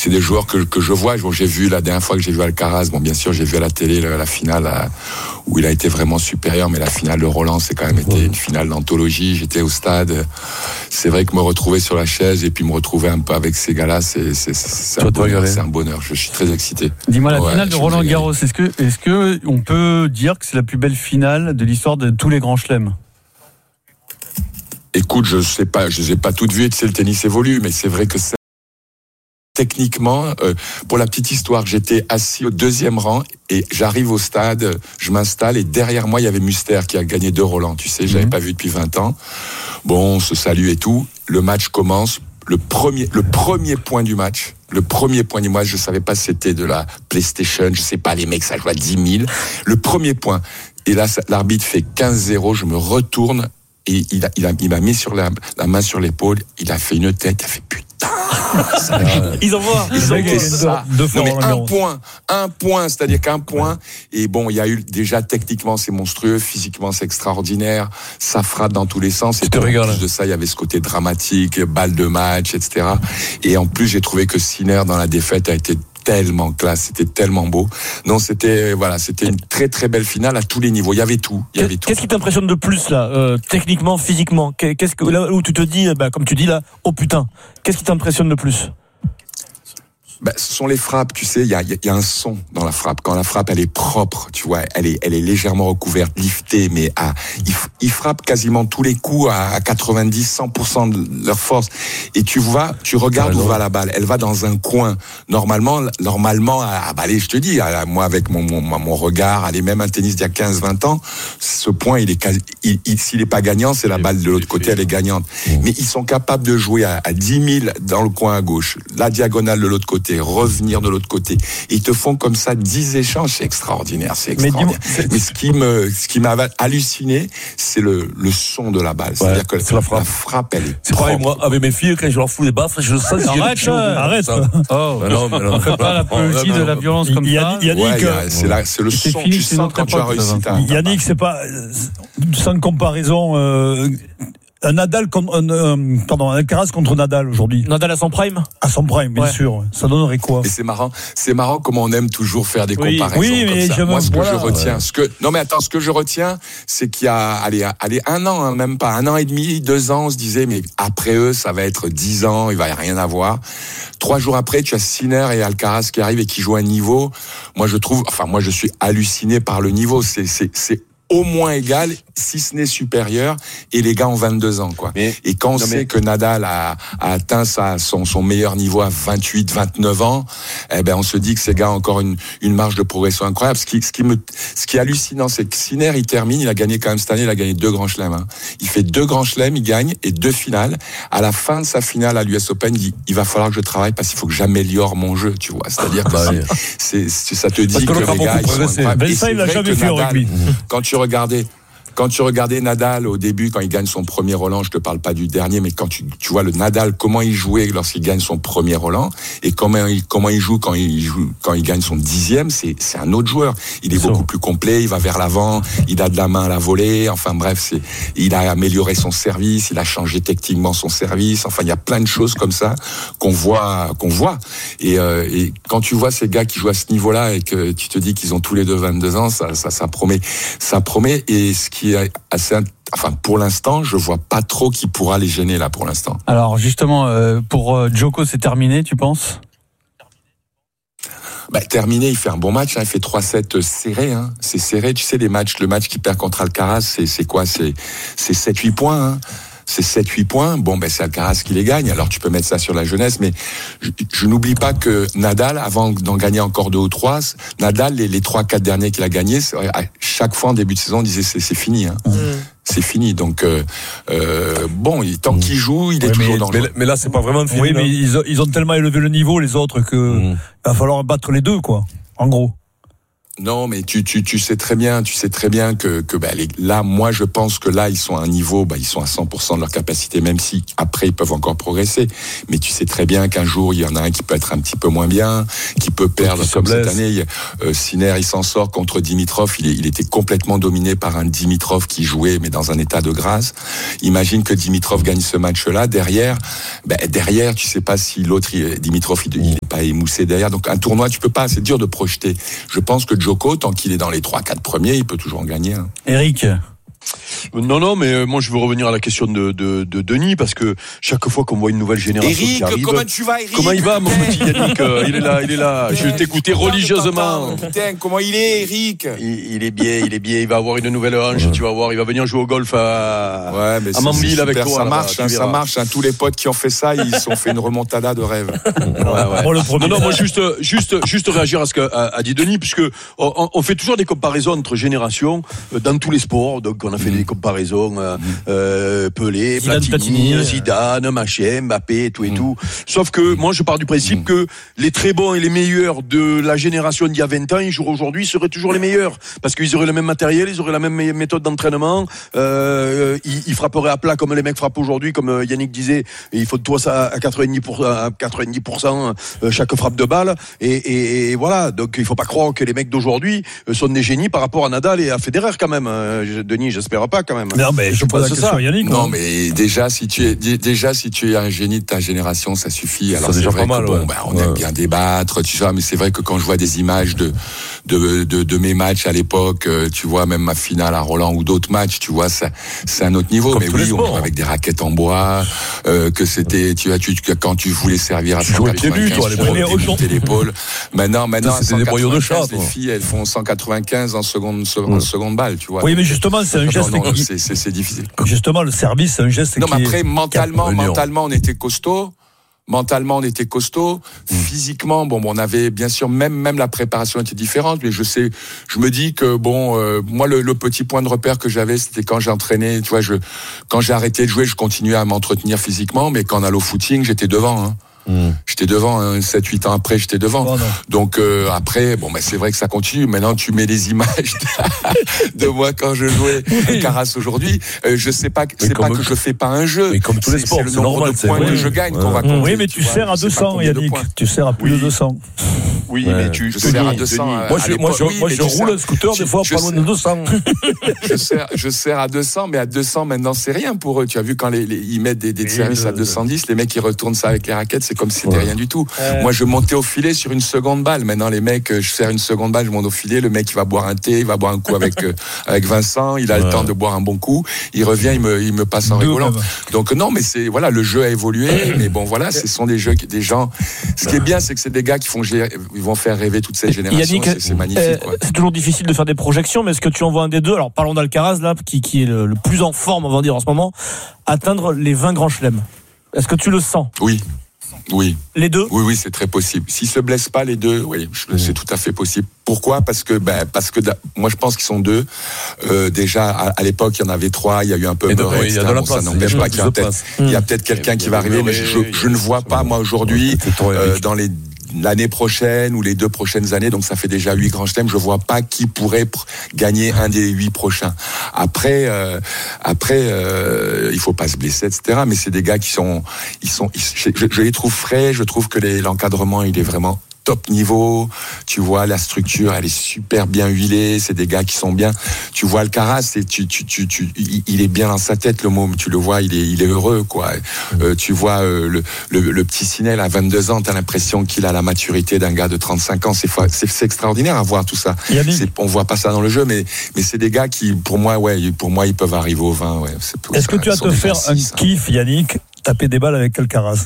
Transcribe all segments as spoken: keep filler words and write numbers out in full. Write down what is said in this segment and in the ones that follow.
c'est des joueurs que que je vois. Bon, j'ai vu la dernière fois que j'ai vu Alcaraz. Bon, bien sûr, j'ai vu à la télé la, la finale à, où il a été vraiment supérieur, mais la finale de Roland, c'est quand même été une finale d'anthologie. J'étais au stade. C'est vrai que me retrouver sur la chaise et puis me retrouver un peu avec ces gars-là, c'est c'est c'est, un bonheur, c'est un bonheur. Je suis très excité. Dis-moi, la ouais, finale de Roland Garros, est-ce que est-ce que on peut dire que c'est la plus belle finale de l'histoire de tous les grands chelems? Écoute, je sais pas, je les ai pas toutes vues. Tu sais, le tennis évolue, mais c'est vrai que c'est techniquement, euh, pour la petite histoire, j'étais assis au deuxième rang et j'arrive au stade, je m'installe et derrière moi il y avait Muster qui a gagné deux Roland. Tu sais, je l'avais mmh. pas vu depuis vingt ans. Bon, on se salue et tout. Le match commence. Le premier, le premier point du match, le premier point du match, je savais pas si c'était de la PlayStation, je sais pas, les mecs ça joue à dix mille. Le premier point. Et là, l'arbitre fait quinze zéro. Je me retourne. Et il, a, il, a, il m'a mis sur la, la main sur l'épaule, il a fait une tête, il a fait putain. Ça, ils envoient. Ils ont ça. Deux, deux non mais un point, un point, c'est-à-dire qu'un point. Et bon, il y a eu déjà techniquement c'est monstrueux, physiquement c'est extraordinaire, ça frappe dans tous les sens. Et en plus de ça, il y avait ce côté dramatique, balle de match, et cetera. Et en plus, j'ai trouvé que Sinner dans la défaite a été tellement classe, c'était tellement beau. Non, c'était voilà, c'était une très très belle finale à tous les niveaux. Il y avait tout, il y avait tout. Qu'est-ce qui t'impressionne de plus là, euh, techniquement, physiquement? Qu'est-ce que là où tu te dis, bah, comme tu dis là, oh putain, qu'est-ce qui t'impressionne le plus? Ben, ce sont les frappes, tu sais, il y a, y a un son dans la frappe. Quand la frappe, elle est propre, tu vois, elle est, elle est légèrement recouverte, liftée, mais à, ils, ils frappent quasiment tous les coups à, à quatre-vingt-dix, cent pour cent de leur force. Et tu vois, tu regardes où va la balle. Elle va dans un coin. Normalement, normalement, ah, bah, allez, je te dis, moi, avec mon, mon, mon regard, allez, même un tennis d'il y a quinze, vingt ans, ce point, il est quasi, il, il, s'il est pas gagnant, c'est la balle de l'autre côté, elle est gagnante. Mais ils sont capables de jouer à, à dix mille dans le coin à gauche, la diagonale de l'autre côté, revenir de l'autre côté. Ils te font comme ça dix échanges, c'est extraordinaire, c'est extraordinaire. Mais, Mais ce qui me, ce qui m'a halluciné, c'est le, le son de la balle. C'est-à-dire ouais, que c'est la, frappe. la frappe, elle est C'est pareil, moi, avec mes filles, quand je leur fous des baffes, je sens arrête, que arrête. Oh, mais non, mais non. On fait pas l'apologie de la violence comme ça. Yannick, ouais, c'est, la, c'est le son, fini, tu sens quand tu as réussi. Yannick, c'est pas, sans comparaison, euh, un Nadal contre, un, euh, pardon, un Alcaraz contre Nadal aujourd'hui. Nadal à son prime? À son prime, bien ouais. sûr. Ça donnerait quoi? Et c'est marrant, c'est marrant comment on aime toujours faire des oui. comparaisons oui, comme mais ça. Je Moi, ce que voilà, je retiens, ouais. ce que, non mais attends, ce que je retiens, c'est qu'il y a, allez, allez, un an, hein, même pas, un an et demi, deux ans, on se disait, mais après eux, ça va être dix ans, il va y rien avoir. Trois jours après, tu as Sinner et Alcaraz qui arrivent et qui jouent un niveau. Moi, je trouve, enfin, moi, je suis halluciné par le niveau. C'est, c'est, c'est au moins égal, si ce n'est supérieur, et les gars ont vingt-deux ans, quoi. Mais, et quand on sait mais... que Nadal a, a atteint sa, son, son meilleur niveau à vingt-huit, vingt-neuf ans, eh ben, on se dit que ces gars ont encore une, une marge de progression incroyable. Ce qui, ce qui me, ce qui est hallucinant, c'est que Sinner, il termine, il a gagné quand même cette année, il a gagné deux grands chelems, hein. Il fait deux grands chelems, il gagne, et deux finales. À la fin de sa finale à l'U S Open, il dit, il va falloir que je travaille parce qu'il faut que j'améliore mon jeu, tu vois. C'est-à-dire que c'est, c'est, ça te dit que, que les gars, ils sont incroyables. Et c'est vrai que Nadal, quand tu regardais, Quand tu regardais Nadal au début, quand il gagne son premier Roland, je te parle pas du dernier, mais quand tu, tu vois le Nadal, comment il jouait lorsqu'il gagne son premier Roland, et comment il, comment il joue quand il joue, quand il gagne son dixième, c'est, c'est un autre joueur. Il est c'est beaucoup ça. plus complet, il va vers l'avant, il a de la main à la volée, enfin bref, c'est, il a amélioré son service, il a changé techniquement son service, enfin il y a plein de choses comme ça qu'on voit, qu'on voit. Et, euh, et quand tu vois ces gars qui jouent à ce niveau-là et que tu te dis qu'ils ont tous les deux vingt-deux ans, ça, ça, ça promet, ça promet. Et ce qui est assez, enfin pour l'instant, je vois pas trop qui pourra les gêner là pour l'instant. Alors justement, euh, pour euh, Djoko, c'est terminé, tu penses? Bah, terminé, il fait un bon match, hein, il fait trois sept serrés, hein. C'est serré, tu sais, les matchs, le match qu'il perd contre Alcaraz, c'est, c'est quoi? C'est, c'est sept huit points, hein. C'est sept huit points. Bon, ben, c'est Alcaraz qui les gagne. Alors, tu peux mettre ça sur la jeunesse, mais je, je n'oublie pas que Nadal, avant d'en gagner encore deux ou trois, Nadal, les, les trois, quatre derniers qu'il a gagnés, à chaque fois en début de saison, on disait c'est, c'est fini, hein. Mmh. C'est fini. Donc, euh, euh, bon, il, tant mmh. qu'il joue, il est ouais, toujours mais, dans le mais, mais là, c'est pas vraiment fini. Oui, mais ils ont, ils ont tellement élevé le niveau, les autres, que mmh. il va falloir battre les deux, quoi. En gros. Non, mais tu tu tu sais très bien, tu sais très bien que que bah les, là, moi je pense que là ils sont à un niveau, bah ils sont à cent pour cent de leur capacité, même si après ils peuvent encore progresser. Mais tu sais très bien qu'un jour il y en a un qui peut être un petit peu moins bien, qui peut perdre comme cette année. Euh, Sinner il s'en sort contre Dimitrov, il est, il était complètement dominé par un Dimitrov qui jouait mais dans un état de grâce. Imagine que Dimitrov gagne ce match-là, derrière, bah derrière tu sais pas si l'autre il, Dimitrov il, il pas émoussé derrière. Donc un tournoi, tu peux pas, c'est dur de projeter. Je pense que Djoko, tant qu'il est dans les trois quatre premiers, il peut toujours en gagner. Hein. Eric. Non, non, mais euh, moi je veux revenir à la question de, de, de Denis, parce que chaque fois qu'on voit une nouvelle génération Eric, qui arrive... comment tu vas, Eric? Comment il va, mon petit Yannick? euh, Il est là, il est là. Je vais t'écouter religieusement. Putain, comment il est, Eric? Il, il est bien, il est bien. Il va avoir une nouvelle hanche, ouais. Tu vas voir. Il va venir jouer au golf à, ouais, mais à Manville avec toi. Ça marche, hein, ça marche. Hein, tous les potes qui ont fait ça, ils se sont fait une remontada de rêve. Ouais, ouais. Bon, le non, non, moi juste, juste, juste réagir à ce qu'a a dit Denis, puisque on, on fait toujours des comparaisons entre générations dans tous les sports. Donc on a fait mmh. des comparaisons. Euh, euh, Pelé, Zidane, Platini, Platini, Zidane, machin, Mbappé, tout et mmh. tout. Sauf que moi, je pars du principe mmh. que les très bons et les meilleurs de la génération d'il y a vingt ans, ils jouent aujourd'hui, seraient toujours les meilleurs. Parce qu'ils auraient le même matériel, ils auraient la même méthode d'entraînement, euh, ils, ils frapperaient à plat comme les mecs frappent aujourd'hui, comme Yannick disait, il faut de toi ça à quatre-vingt-dix pour cent, à quatre-vingt-dix pour cent chaque frappe de balle. Et, et, et voilà, donc il faut pas croire que les mecs d'aujourd'hui sont des génies par rapport à Nadal et à Federer quand même. Denis, j'espère pas quand même. Non, mais je pose la question à Yannick. Non, mais déjà, si tu es, déjà, si tu es un génie de ta génération, ça suffit. Alors, ça c'est déjà vrai pas mal, que, bon, ouais. bah, on ouais. aime bien débattre, tu vois, mais c'est vrai que quand je vois des images de, de, de, de mes matchs à l'époque, tu vois, même ma finale à Roland ou d'autres matchs, tu vois, ça, c'est un autre niveau. Comme mais oui, sports, on jouait avec des raquettes en bois, euh, que c'était, tu vois, tu, quand tu voulais servir à tu jouais pieds nus, toi, à l'époque. Tu l'épaule. Maintenant, maintenant, c'était des boyaux de chat, les filles, elles font cent quatre-vingt-quinze en seconde, en seconde balle, tu vois. Oui, mais justement, c'est un geste non, non, qui... c'est, c'est, c'est difficile. Justement, le service, c'est un geste non, qui mais après, est... mentalement, mentalement, on était costaud. Mentalement, on était costaud. Mmh. Physiquement, bon, on avait bien sûr même même la préparation était différente. Mais je sais, je me dis que bon, euh, moi le, le petit point de repère que j'avais, c'était quand j'ai entraîné. Tu vois, je quand j'ai arrêté de jouer, je continuais à m'entretenir physiquement, mais quand on allait au footing, j'étais devant. Hein. Mmh. J'étais devant, hein, sept huit ans après, j'étais devant. Oh Donc euh, après, bon, ben c'est vrai que ça continue. Maintenant, tu mets les images de, de moi quand je jouais Alcaraz aujourd'hui. Euh, je sais pas, c'est pas que je fais pas un jeu. Mais comme tous les sports, c'est le c'est nombre normal, de points c'est que vrai. je gagne ouais. qu'on va compter. Oui, mais tu, tu sers à deux cents, Yannick. Tu sers à plus oui. de deux cents. Oui, ouais. mais tu je sers à deux cents. Denis, À, moi, je, moi, je, oui, moi, je roule un scooter des fois pas loin de deux cents. je sers, je sers à deux cents, mais à deux cents maintenant, c'est rien pour eux. Tu as vu quand les, les, ils mettent des, des services à deux cent dix, les mecs ils retournent ça avec les raquettes, c'est comme si c'était ouais. rien du tout. Euh... Moi, je montais au filet sur une seconde balle. Maintenant, les mecs, je sers une seconde balle, je monte au filet. Le mec, il va boire un thé, il va boire un coup avec euh, avec Vincent. Il a ouais. le temps de boire un bon coup. Il revient, il me il me passe en Deux rigolant. Même. Donc non, mais c'est voilà, le jeu a évolué. Mais bon, voilà, ce sont des jeux, des gens. Ce qui est bien, c'est que c'est des gars qui font, ils vont faire rêver toute cette génération. Yannick, c'est, c'est magnifique. Euh, quoi. C'est toujours difficile de faire des projections, mais est-ce que tu en vois un des deux? Alors parlons d'Alcaraz là, qui qui est le, le plus en forme, on va dire en ce moment, atteindre les vingt grands chelems. Est-ce que tu le sens? Oui. Oui. Les deux? Oui, oui, c'est très possible. S'ils se blessent pas, les deux, oui, c'est tout à fait possible. Pourquoi? Parce que, ben, parce que moi, je pense qu'ils sont deux. Euh, déjà, à, à l'époque, il y en avait trois. Il y a eu un peu Murray. Il y a de la place. Ça n'empêche pas qu'il y a peut-être, il y a peut-être quelqu'un qui va arriver, mais je, je ne vois pas, moi, aujourd'hui, euh, dans les l'année prochaine ou les deux prochaines années, donc ça fait déjà huit grands chelems, je vois pas qui pourrait pr- gagner un des huit prochains. Après, euh, après, euh, il faut pas se blesser, et cetera. Mais c'est des gars qui sont, ils sont, ils, je, je les trouve frais. Je trouve que les, l'encadrement, il est vraiment top niveau, tu vois, la structure, elle est super bien huilée, c'est des gars qui sont bien. Tu vois Alcaraz, c'est, tu, tu, tu, tu, il est bien dans sa tête, le môme, tu le vois, il est, il est heureux, quoi. Euh, tu vois, euh, le, le, le petit Sinel à vingt-deux ans, t'as l'impression qu'il a la maturité d'un gars de trente-cinq ans, c'est, c'est, c'est extraordinaire à voir tout ça. C'est, on voit pas ça dans le jeu, mais, mais c'est des gars qui, pour moi, ouais, pour moi, ils peuvent arriver au vingt, ouais. C'est, Est-ce ça, que tu vas te faire un kiff, Yannick, taper des balles avec Alcaraz?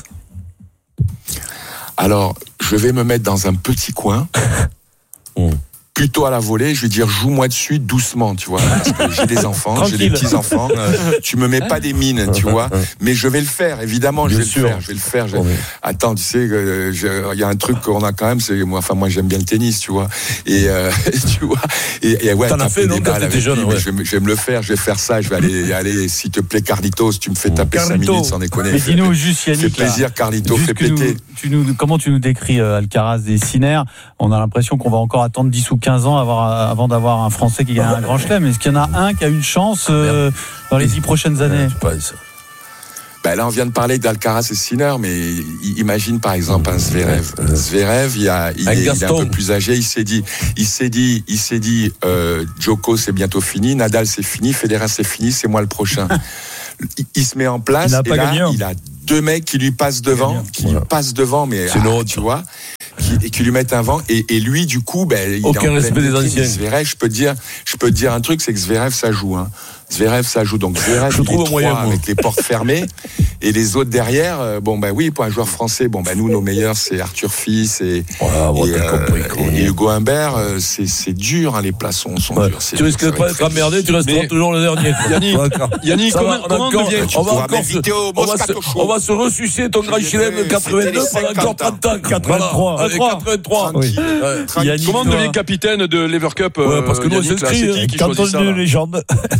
Alors, je vais me mettre dans un petit coin, mmh. plutôt à la volée, je vais dire joue-moi dessus doucement, tu vois, parce que j'ai des enfants, j'ai des petits-enfants, tu me mets pas des mines, tu vois, mais je vais le faire, évidemment, je vais le faire, je vais le faire. Je... Attends, tu sais, il euh, y a un truc qu'on a quand même, c'est moi, enfin moi j'aime bien le tennis, tu vois, et euh, tu vois, et, et ouais, t'en as fait, non, quand t'étais jeune, ouais. je, vais, je vais me le faire, je vais faire ça, je vais aller, aller, s'il te plaît, Carlitos, tu me fais taper cinq minutes sans déconner. Mais dis-nous juste, Yannick, fais plaisir, Carlitos, fais péter. Nous, tu nous, comment tu nous décris euh, Alcaraz et Sinner? On a l'impression qu'on va encore attendre dix ou quinze ans avoir, avant d'avoir un Français qui gagne un grand chelem. Est-ce qu'il y en a un qui a une chance euh, dans les dix prochaines années? Ben là, on vient de parler d'Alcaraz et Sinner, mais imagine par exemple un Zverev. Zverev, il, a, il, est, il est un peu plus âgé. Il s'est dit, il s'est dit, il s'est dit, euh, Djoko c'est bientôt fini, Nadal c'est fini, Federer c'est fini, c'est moi le prochain. il, il se met en place il et pas là, gagné, hein. il a deux mecs qui lui passent devant, qui lui passent devant, mais ah, tu vois. qui, qui lui mettent un vent. Et, et lui, du coup, ben, il aucun est en respect des anciens. Zverev, je peux te dire, je peux te dire un truc, c'est que Zverev, ça joue, hein. Zverev, ça joue. Donc Zverev, je trouve il est moyen, trois, avec les portes fermées. Et les autres derrière, euh, bon, ben oui, pour un joueur français, bon, ben nous, nos meilleurs, c'est Arthur Fils et, voilà, et, euh, compris, et, et Hugo Humbert. Euh, c'est, c'est dur, hein, les places sont, sont ouais. dures. C'est, tu risques de pas être emmerdé, tu resteras mais... toujours le dernier. Yannick, Yannick comment, va, comment encore, devient on va encore se, on, va se, on va se ressucer ton grand chelem de quatre-vingt-deux pendant encore trente ans. quatre-vingt-trois. Allez, quatre-vingt-trois. Oui. Ouais. Yannick, comment devient capitaine de l'Ever Cup? Ouais, parce que nous, Yannick, c'est là, c'est qui qui choisit ça, de là légende.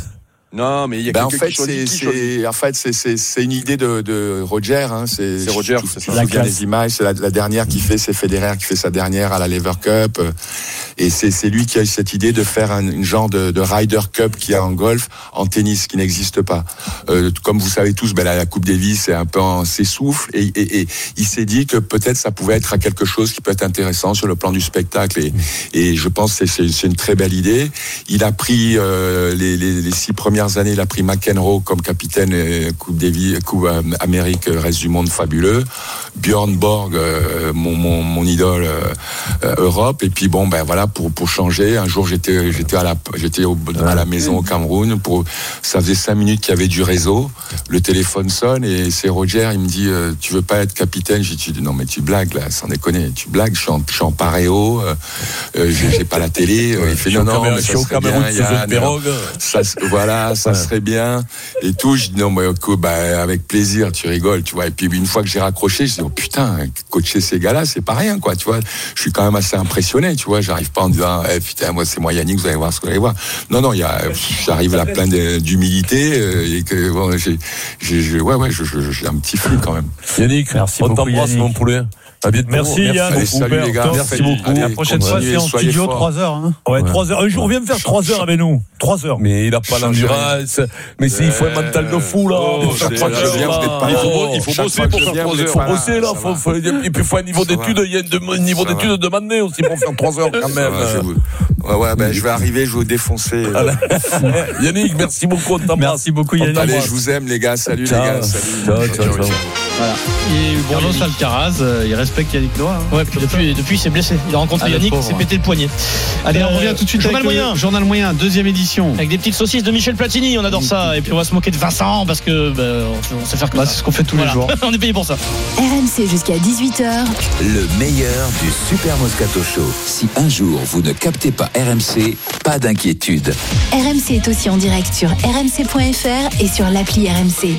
Non, mais il y a ben quelqu'un en fait, qui choisit, c'est, qui choisit. c'est, en fait, c'est, c'est, c'est une idée de, de Roger. Hein, c'est, c'est Roger, je, c'est je ça. me souviens des images. C'est la, la dernière qui fait, c'est Federer qui fait sa dernière à la Lever Cup. Et c'est, c'est lui qui a eu cette idée de faire un une genre de, de Ryder Cup qu'il y a en golf, en tennis, qui n'existe pas. Euh, comme vous savez tous, ben la, la Coupe Davis c'est un peu en s'essouffle. Et, et, et il s'est dit que peut-être ça pouvait être quelque chose qui peut être intéressant sur le plan du spectacle. Et, et je pense que c'est, c'est une très belle idée. Il a pris euh, les, les, les six premières années, il a pris McEnroe comme capitaine, euh, Coupe Davis, Coupe euh, Amérique, reste du monde fabuleux. Björn Borg, euh, mon, mon, mon idole euh, Europe. Et puis bon, ben voilà, pour pour changer. Un jour, j'étais j'étais à la j'étais au, à la maison au Cameroun. Pour ça faisait cinq minutes qu'il y avait du réseau. Le téléphone sonne et c'est Roger. Il me dit, euh, tu veux pas être capitaine? J'ai dit non, mais tu blagues là, sans déconner. Tu blagues. Je suis en, je suis en paréo. Euh, j'ai, j'ai pas la télé. Euh, il fait non non, mais ça serait bien. Yann, ça, voilà, ça ouais. serait bien. Et tout. Je dis non, mais écoute, bah, avec plaisir. Tu rigoles, tu vois. Et puis une fois que j'ai raccroché, je dis oh putain, coacher ces gars-là, c'est pas rien, quoi. Tu vois. Je suis quand même assez impressionné, tu vois. J'arrive pas en disant eh, putain, moi c'est moi Yannick, vous allez voir ce que vous allez voir. Non non, il y a, j'arrive là plein d'humilité euh, et que bon, j'ai, j'ai, ouais ouais, j'ai un petit flux quand même. Yannick, merci on t'embrasse mon poulet. À bientôt. Merci Yann. Allez, salut les gars. Merci beaucoup. Allez, la prochaine fois c'est en studio trois heures. Hein. Ouais, trois heures. Un jour, viens me faire trois heures avec nous. trois heures. Mais il a pas l'endurance. Mais il faut un mental de fou là. Il faut bosser pour faire trois heures. Il faut bosser là. Et puis il faut un niveau d'études. Il y a un niveau d'études demandé aussi pour faire trois heures quand même. Ouais, ouais, ben je vais arriver, je vais vous défoncer. Yannick, merci beaucoup. Merci beaucoup Yannick. Allez, je vous aime les gars. Salut les gars. Salut. Ciao, ciao, ciao. Voilà. Et Carlos Alcaraz, il respecte Yannick Noah. Ouais, puis depuis, depuis il s'est blessé. Il a rencontré ah, Yannick, il s'est pété le poignet. Allez, on revient tout de suite Journal avec moyen. Le Journal moyen, deuxième édition. Avec des petites saucisses de Michel Platini, on adore ça. Et puis on va se moquer de Vincent parce que bah, on sait faire comme bah, ça. C'est ce qu'on fait tous voilà. les jours. On est payé pour ça. R M C jusqu'à dix-huit heures. Le meilleur du Super Moscato Show. Si un jour vous ne captez pas R M C, pas d'inquiétude. R M C est aussi en direct sur r m c point f r et sur l'appli R M C.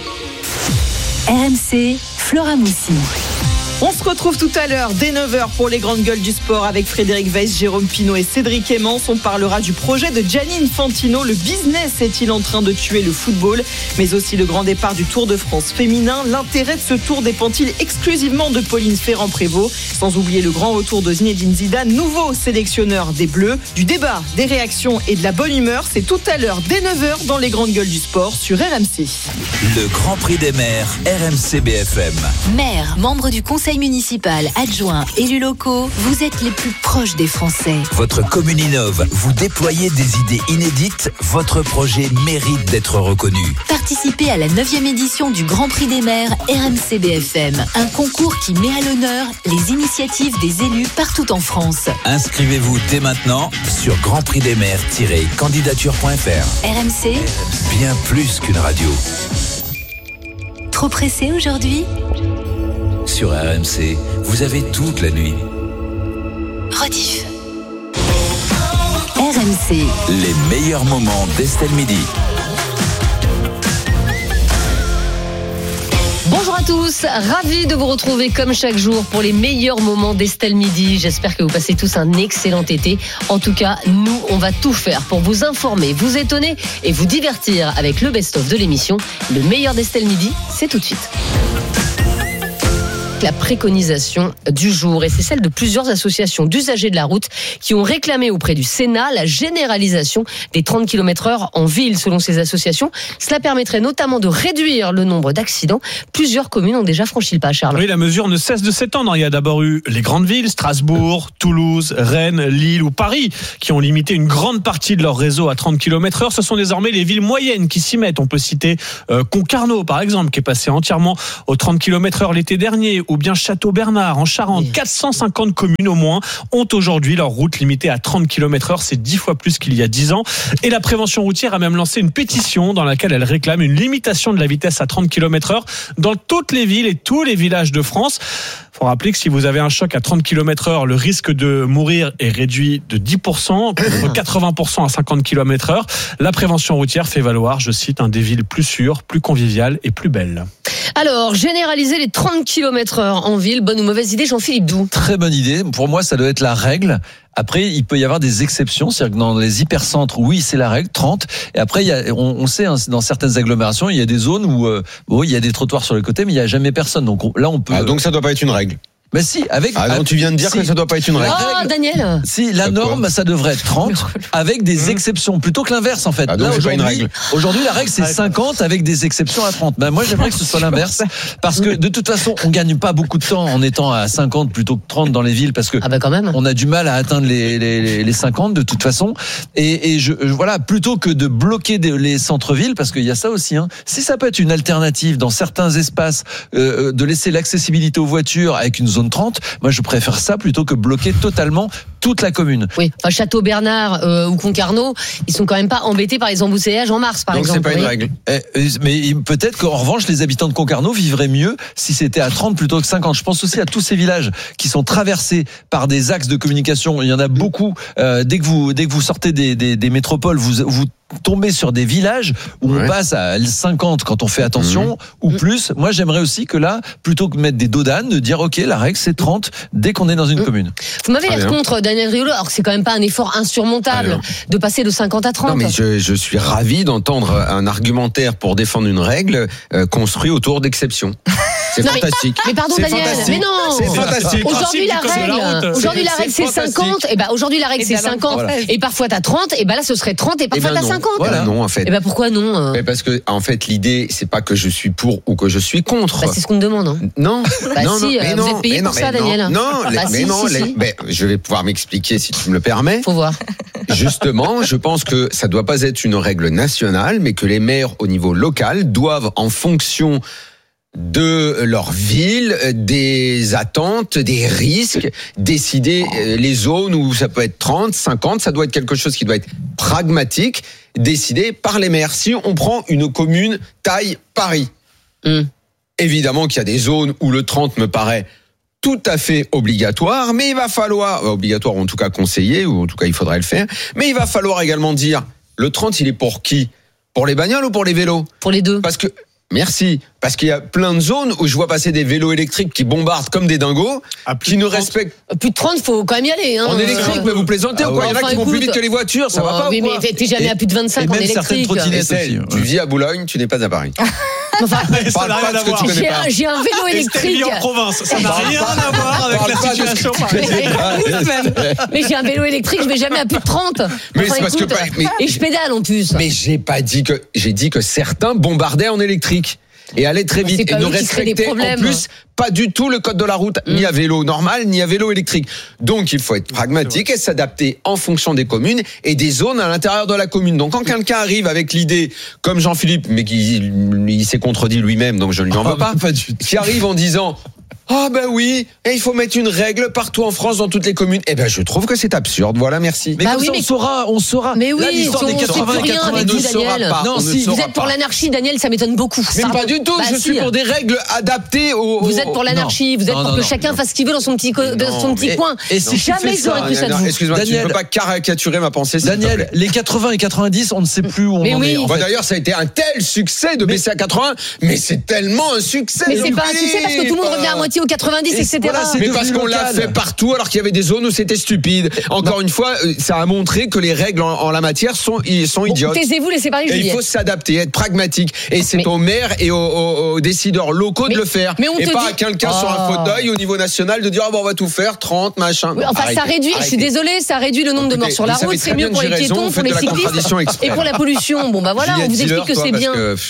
R M C, Flora Moussi. On se retrouve tout à l'heure dès neuf heures pour les grandes gueules du sport avec Frédéric Weiss, Jérôme Pinault et Cédric Emmans. On parlera du projet de Gianni Infantino. Le business est-il en train de tuer le football? Mais aussi le grand départ du Tour de France féminin. L'intérêt de ce tour dépend-il exclusivement de Pauline Ferrand-Prévot? Sans oublier le grand retour de Zinedine Zidane, nouveau sélectionneur des Bleus. Du débat, des réactions et de la bonne humeur, c'est tout à l'heure dès neuf heures dans les grandes gueules du sport sur R M C. Le Grand Prix des maires, R M C B F M. Maire, membre du conseil municipal, adjoint, élus locaux, vous êtes les plus proches des Français. Votre commune innove, vous déployez des idées inédites, votre projet mérite d'être reconnu. Participez à la neuvième édition du Grand Prix des maires R M C B F M, un concours qui met à l'honneur les initiatives des élus partout en France. Inscrivez-vous dès maintenant sur grand prix des maires tiret candidature point f r. R M C, bien plus qu'une radio. Trop pressé aujourd'hui? Sur R M C, vous avez toute la nuit. Rediff. R M C. Les meilleurs moments d'Estelle Midi. Bonjour à tous, ravi de vous retrouver comme chaque jour pour les meilleurs moments d'Estelle Midi. J'espère que vous passez tous un excellent été. En tout cas, nous, on va tout faire pour vous informer, vous étonner et vous divertir avec le best-of de l'émission. Le meilleur d'Estelle Midi, c'est tout de suite. La préconisation du jour, et c'est celle de plusieurs associations d'usagers de la route qui ont réclamé auprès du Sénat la généralisation des trente kilomètres heure en ville. Selon ces associations, cela permettrait notamment de réduire le nombre d'accidents. Plusieurs communes ont déjà franchi le pas, Charles. Oui, la mesure ne cesse de s'étendre. Il y a d'abord eu les grandes villes, Strasbourg, Toulouse, Rennes, Lille ou Paris, qui ont limité une grande partie de leur réseau à trente kilomètres heure. Ce sont désormais les villes moyennes qui s'y mettent. On peut citer euh, Concarneau, par exemple, qui est passé entièrement aux trente kilomètres heure l'été dernier, ou bien Château-Bernard en Charente. Oui. quatre cent cinquante communes au moins ont aujourd'hui leur route limitée à trente kilomètres heure. C'est dix fois plus qu'il y a dix ans. Et la prévention routière a même lancé une pétition dans laquelle elle réclame une limitation de la vitesse à trente kilomètres heure dans toutes les villes et tous les villages de France. Il faut rappeler que si vous avez un choc à trente kilomètres heure, le risque de mourir est réduit de dix pour cent, contre quatre-vingts pour cent à cinquante kilomètres heure. La prévention routière fait valoir, je cite, un des villes plus sûres, plus conviviales et plus belles. Alors, généraliser les trente kilomètres heure en ville, bonne ou mauvaise idée, Jean-Philippe Doux? Très bonne idée. Pour moi, ça doit être la règle. Après, il peut y avoir des exceptions, c'est-à-dire que dans les hypercentres, oui, c'est la règle, trente. Et après, il y a, on, on sait, hein, dans certaines agglomérations, il y a des zones où, euh, bon, il y a des trottoirs sur les côtés, mais il n'y a jamais personne. Donc on, là, on peut. Ah, donc ça doit pas être une règle. Mais si, avec. Ah non, tu viens de dire si, que ça doit pas être une règle. Ah, oh, Daniel. Si, la norme, ça devrait être trente, avec des exceptions, plutôt que l'inverse, en fait. Ah, donc là, c'est pas une règle. Aujourd'hui, la règle, c'est cinquante avec des exceptions à trente. Ben, moi, j'aimerais que ce soit l'inverse. Parce que, de toute façon, on gagne pas beaucoup de temps en étant à cinquante plutôt que trente dans les villes, parce que. Ah, bah, quand même. On a du mal à atteindre les, les, les cinquante, de toute façon. Et, et je, voilà, plutôt que de bloquer des, les centres-villes, parce qu'il y a ça aussi, hein. Si ça peut être une alternative dans certains espaces, euh, de laisser l'accessibilité aux voitures avec une zone trente, moi, je préfère ça plutôt que bloquer totalement toute la commune. Oui, enfin, Château-Bernard euh, ou Concarneau, ils sont quand même pas embêtés par les embouteillages en mars, par Donc exemple. Donc c'est pas une règle. Eh, mais peut-être qu'en revanche, les habitants de Concarneau vivraient mieux si c'était à trente plutôt que cinquante. Je pense aussi à tous ces villages qui sont traversés par des axes de communication. Il y en a beaucoup. Euh, dès que vous dès que vous sortez des, des, des métropoles, vous vous tomber sur des villages où ouais. on passe à cinquante quand on fait attention mmh. ou plus. Moi, j'aimerais aussi que là, plutôt que de mettre des dodanes, de dire ok, la règle c'est trente dès qu'on est dans une mmh. commune. Vous m'avez l'air contre, Daniel Riolo, alors que c'est quand même pas un effort insurmontable de passer de cinquante à trente. Non, mais je, je suis ravi d'entendre un argumentaire pour défendre une règle euh, construit autour d'exceptions. C'est non, fantastique. Mais, mais pardon, c'est Daniel, fantastique. mais non. C'est fantastique. Aujourd'hui la règle, aujourd'hui la règle c'est cinquante. Et ben aujourd'hui la règle c'est cinquante. Et parfois t'as trente. Et ben là ce serait trente. Et parfois t'as cinquante. Voilà, non en fait. Et ben pourquoi non? Mais parce que en fait l'idée c'est pas que je suis pour ou que je suis contre. Bah, c'est ce qu'on me demande. Hein. Non. Bah non, si, non, mais vous non, êtes payé pour non, ça, non, Daniel. Non, bah, mais si, non. Si, les, si. Ben, je vais pouvoir m'expliquer si tu me le permets. Faut voir. Justement, je pense que ça doit pas être une règle nationale, mais que les maires au niveau local doivent, en fonction de leur ville, des attentes, des risques, décider les zones où ça peut être trente, cinquante, ça doit être quelque chose qui doit être pragmatique, décidé par les maires. Si on prend une commune taille Paris, mm. évidemment qu'il y a des zones où le trente me paraît tout à fait obligatoire, mais il va falloir, obligatoire ou en tout cas conseillé, ou en tout cas il faudrait le faire, mais il va falloir également dire, le trente il est pour qui? Pour les bagnoles ou pour les vélos? Pour les deux. Parce que Merci, parce qu'il y a plein de zones où je vois passer des vélos électriques qui bombardent comme des dingos, qui ne respectent... Plus de trente, faut quand même y aller. Hein. En électrique, mais vous plaisantez ah ou quoi? Il y en a enfin, qui vont écoute, plus vite que les voitures, ça oh, va pas mais, ou quoi? Mais t'es jamais et, à plus de vingt-cinq en électrique. Aussi, tu vis à Boulogne, tu n'es pas à Paris. Enfin, ça n'a rien à voir. J'ai un, j'ai un vélo électrique. en province, ça n'a rien à voir avec la situation parisienne. Mais j'ai un vélo électrique, je vais jamais à plus de trente. Mais c'est parce que et je pédale en plus. Mais j'ai pas dit que j'ai dit que certains bombardaient en électrique. Et allaient très vite et ne respectaient en plus pas du tout le code de la route, mmh. ni à vélo normal, ni à vélo électrique. Donc il faut être pragmatique et s'adapter en fonction des communes et des zones à l'intérieur de la commune. Donc quand quelqu'un arrive avec l'idée, comme Jean-Philippe, mais qui il s'est contredit lui-même, donc je ne lui en veux pas, pas du tout. Qui arrive en disant ah ben oui, et il faut mettre une règle partout en France dans toutes les communes. Eh ben je trouve que c'est absurde. Voilà, merci. Mais bah comme oui, ça, mais on saura, on saura. Mais oui, là, l'histoire on des quatre-vingts et quatre-vingt-deux ne saura pas. Non, si vous êtes pour pas. l'anarchie, Daniel, ça m'étonne beaucoup. Mais ça pas du tout. Bah, je si. suis pour des règles adaptées au. Vous êtes pour l'anarchie. Vous êtes non, pour non, que non, chacun non. fasse ce qu'il veut dans son petit co- dans son petit coin. Et si jamais j'aurais cru ça de vous. Excuse-moi, tu ne peux pas caricaturer ma pensée. Daniel, les quatre-vingts et quatre-vingt-dix, on ne sait plus où on en est. D'ailleurs, ça a été un tel succès de baisser à quatre-vingts, mais c'est tellement un succès. Mais c'est pas un succès parce que tout le monde revient à moitié aux quatre-vingt-dix, et cetera. Mais parce qu'on l'a fait partout alors qu'il y avait des zones où c'était stupide. Encore une fois, ça a montré que les règles en, en la matière sont, sont idiotes. Taisez-vous, laissez parler, Juliette. Et il faut s'adapter, être pragmatique. Et c'est mais, aux maires et aux, aux, aux décideurs locaux mais, de le faire. Mais et pas dit... à quelqu'un oh. sur un fauteuil au niveau national de dire ah bon, on va tout faire, trente, machin. Oui, enfin, arrêtez, ça réduit, arrêtez. Je suis désolée, ça réduit le nombre de morts sur la route. C'est mieux pour les piétons, pour les cyclistes et pour la pollution. Bon, bah voilà, on vous explique que c'est bien.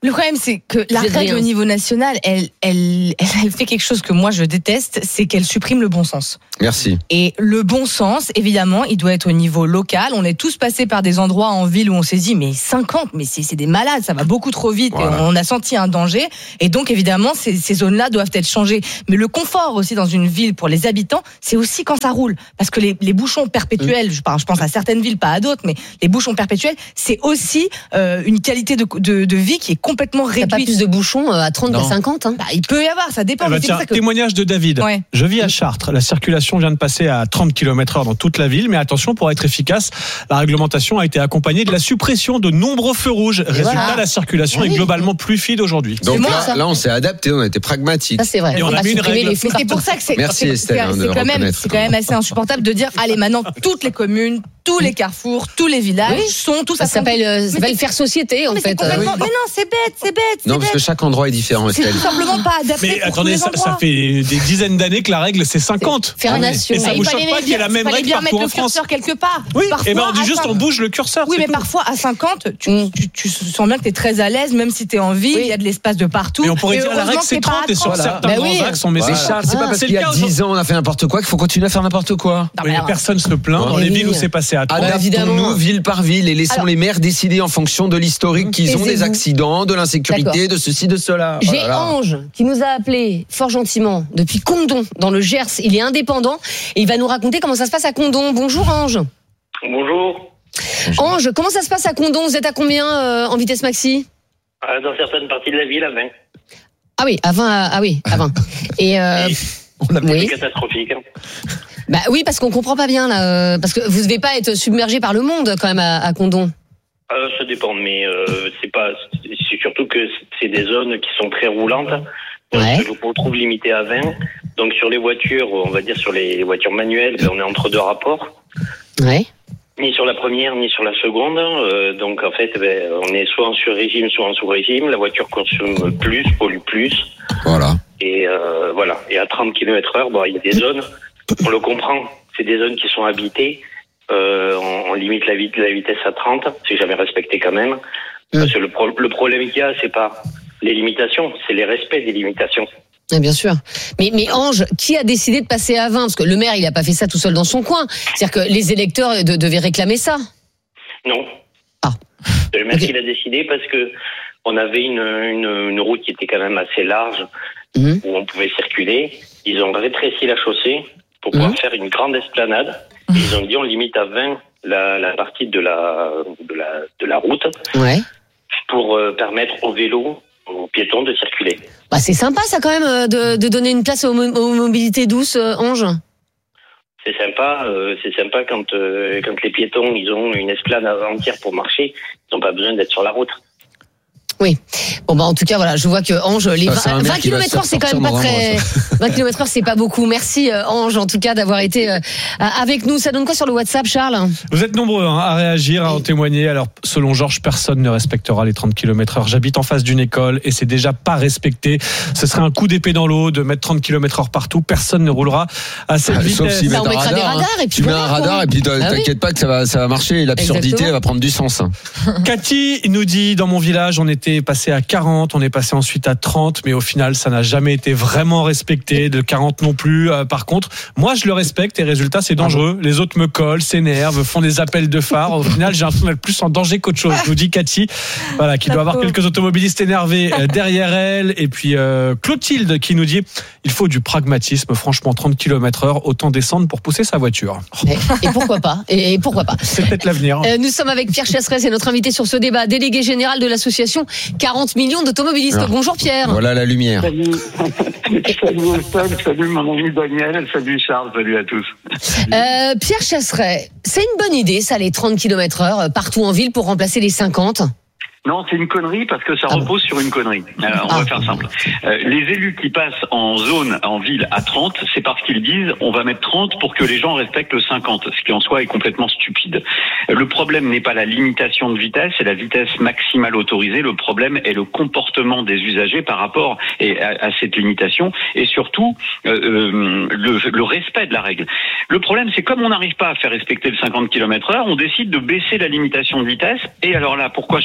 Le problème, c'est que la J'ai règle rien. au niveau national, elle, elle, elle fait quelque chose que moi je déteste, c'est qu'elle supprime le bon sens. Merci. Et le bon sens, évidemment, il doit être au niveau local. On est tous passés par des endroits en ville où on s'est dit, mais cinquante, mais c'est, c'est des malades, ça va beaucoup trop vite. Voilà. Et on a senti un danger. Et donc, évidemment, ces, ces zones-là doivent être changées. Mais le confort aussi dans une ville pour les habitants, c'est aussi quand ça roule. Parce que les, les bouchons perpétuels, je, parle, je pense à certaines villes, pas à d'autres, mais les bouchons perpétuels, c'est aussi euh, une qualité de, de, de vie qui est complètement T'as pas réduite. plus de bouchons à trente qu'à cinquante. Hein. Bah, il peut y avoir, ça dépend. Eh ben mais c'est tiens, pour ça que... témoignage de David. Ouais. Je vis à Chartres. La circulation vient de passer à trente kilomètres heure dans toute la ville. Mais attention, pour être efficace, la réglementation a été accompagnée de la suppression de nombreux feux rouges. Résultat, voilà. la circulation Oui. est globalement plus fluide aujourd'hui. Donc moi, là, ça. là, on s'est adapté, on a été pragmatique. Ça, c'est vrai. Et on Faut a pas mis une supprimer règle. les feux Mais c'est pour partout. ça que c'est, Merci, c'est, Estelle, c'est, hein, de c'est le quand même, reconnaître. c'est quand même assez insupportable de dire, allez, maintenant, toutes les communes, tous les carrefours, tous les villages Oui. sont tous Ça à s'appelle, euh, ça s'appelle faire société, en mais c'est fait. complètement- mais non, c'est bête, c'est bête, c'est Non, parce bête. que chaque endroit est différent, C'est Estelle. tout simplement pas adapté Mais pour attendez, tous les ça, ça endroits. fait des dizaines d'années que la règle c'est cinquante. Faire nation. Et ça Il vous fallait choque pas qu'il y ait la bien- même fallait règle bien partout mettre en le France? curseur quelque part. Oui, Parfois, et ben on dit à juste cinq- on bouge le curseur. Oui, c'est mais tout. parfois à cinquante, tu, Mm. tu, tu sens bien que t'es très à l'aise, même si t'es en ville, il y a de l'espace de partout. Mais on pourrait Et dire la heureusement règle que c'est t'es pas à trente et sur trente. certains Bah grands oui. axes on met Mais ça. Charles, c'est Ah, pas parce c'est qu'il y le a cas dix ans on a fait n'importe quoi qu'il faut continuer à faire n'importe quoi. Non, Oui, mais alors, personne se plaint dans Ouais. les Oui. villes où c'est passé à trente. évidemment. Adaptons-nous ville par ville et laissons Alors- les maires décider en fonction de l'historique qu'ils ont des Taisez-vous. accidents, de l'insécurité, D'accord. de ceci, de cela. Oh J'ai là là. Ange qui nous a appelé fort gentiment depuis Condom dans le Gers. Il est indépendant et il va nous raconter comment ça se passe à Condom. Bonjour Ange. Bonjour. Ange, comment ça se passe à Condom? Vous êtes à combien euh, en vitesse maxi? Euh, Dans certaines parties de la ville, à vingt. Ah oui, à vingt. à- Ah oui, à vingt. Et euh, C'est oui. catastrophique. hein. Bah oui, parce qu'on comprend pas bien là, euh, parce que vous devez pas être submergé par le monde quand même à, à Condom. Euh, ça dépend, mais euh, c'est pas. C'est surtout que c'est des zones qui sont très roulantes. Donc, Ouais. je vous retrouve limité à vingt. Donc sur les voitures, on va dire sur les voitures manuelles, ben, on est entre deux rapports. Ouais. Ni sur la première, ni sur la seconde. Euh, donc en fait, ben, on est soit en sur-régime, soit en sous-régime. La voiture consomme plus, pollue plus. Voilà. Et euh, voilà. Et à trente kilomètres heure, bon, il y a des zones, on le comprend, c'est des zones qui sont habitées. Euh, on, on limite la, vit- la vitesse à trente, c'est jamais respecté quand même. Parce que le, pro- le problème qu'il y a, c'est pas les limitations, c'est les respects des limitations. Ouais, bien sûr. Mais, mais Ange, qui a décidé de passer à vingt? Parce que le maire, il a pas fait ça tout seul dans son coin. C'est-à-dire que les électeurs de- devaient réclamer ça. Non. Ah. C'est le maire Ok. qui l'a décidé parce que on avait une, une, une route qui était quand même assez large Mhm. où on pouvait circuler. Ils ont rétréci la chaussée pour pouvoir Mhm. faire une grande esplanade. Et ils ont dit on limite à vingt la, la partie de la, de la de la route Ouais. pour euh, permettre aux vélos, aux piétons de circuler. Bah, c'est sympa ça quand même euh, de, de donner une place aux, mo- aux mobilités douces, euh, Ange. C'est sympa, euh, c'est sympa quand euh, quand les piétons ils ont une esplanade entière pour marcher, ils n'ont pas besoin d'être sur la route. Oui. Bon bah en tout cas voilà, je vois que Ange, les Ça, c'est un maire vingt qui va se kilomètres heure c'est quand sortir même pas dans un très. mois, vingt kilomètres heure c'est pas beaucoup. Merci euh, Ange en tout cas d'avoir été euh, avec nous. Ça donne quoi sur le WhatsApp, Charles? Vous êtes nombreux hein, à réagir, à en témoigner. Alors, selon Georges, personne ne respectera les trente kilomètres heure. J'habite en face d'une école et c'est déjà pas respecté. Ce serait un coup d'épée dans l'eau de mettre trente kilomètres heure partout. Personne ne roulera à cette Ah, vitesse. sauf s'ils Bah, mettent on un mettra des radar. radars hein. et puis Tu mets voilà, un radar quoi. et puis Ah oui. t'inquiète pas que ça va, ça va marcher. L'absurdité Exactement. elle va prendre du sens. hein. Cathy nous dit, dans mon village, on était passé à quarante, on est passé ensuite à trente, mais au final, ça n'a jamais été vraiment respecté. De quarante non plus. Euh, par contre, moi, je le respecte et résultat, c'est dangereux. Les autres me collent, s'énervent, font des appels de phare. Au final, j'ai l'impression d'être plus en danger qu'autre chose. Nous dit Cathy, voilà, qui doit avoir quelques automobilistes énervés euh, derrière elle. Et puis euh, Clotilde qui nous dit, il faut du pragmatisme. Franchement, trente kilomètres heure, autant descendre pour pousser sa voiture. Et, et pourquoi pas? Et, et pourquoi pas? C'est peut-être l'avenir. Euh, nous sommes avec Pierre Chasseret, c'est notre invité sur ce débat, délégué général de l'association quarante millions d'automobilistes. Ah. Bonjour Pierre. Voilà la lumière. Salut, salut Estelle, salut mon ami Daniel, salut Charles, salut à tous. Euh, Pierre Chasseret, c'est une bonne idée ça, les trente kilomètres heure partout en ville pour remplacer les cinquante? Non, c'est une connerie parce que ça Ah repose sur une connerie. Euh, on Ah. va faire simple. Euh, les élus qui passent en zone, en ville à trente, c'est parce qu'ils disent on va mettre trente pour que les gens respectent le cinquante, ce qui en soi est complètement stupide. Euh, Le problème n'est pas la limitation de vitesse, c'est la vitesse maximale autorisée. Le problème est le comportement des usagers par rapport et à, à cette limitation et surtout euh, euh, le, le respect de la règle. Le problème, c'est comme on n'arrive pas à faire respecter le cinquante kilomètres heure, on décide de baisser la limitation de vitesse. Et alors là, pourquoi je parlais d'une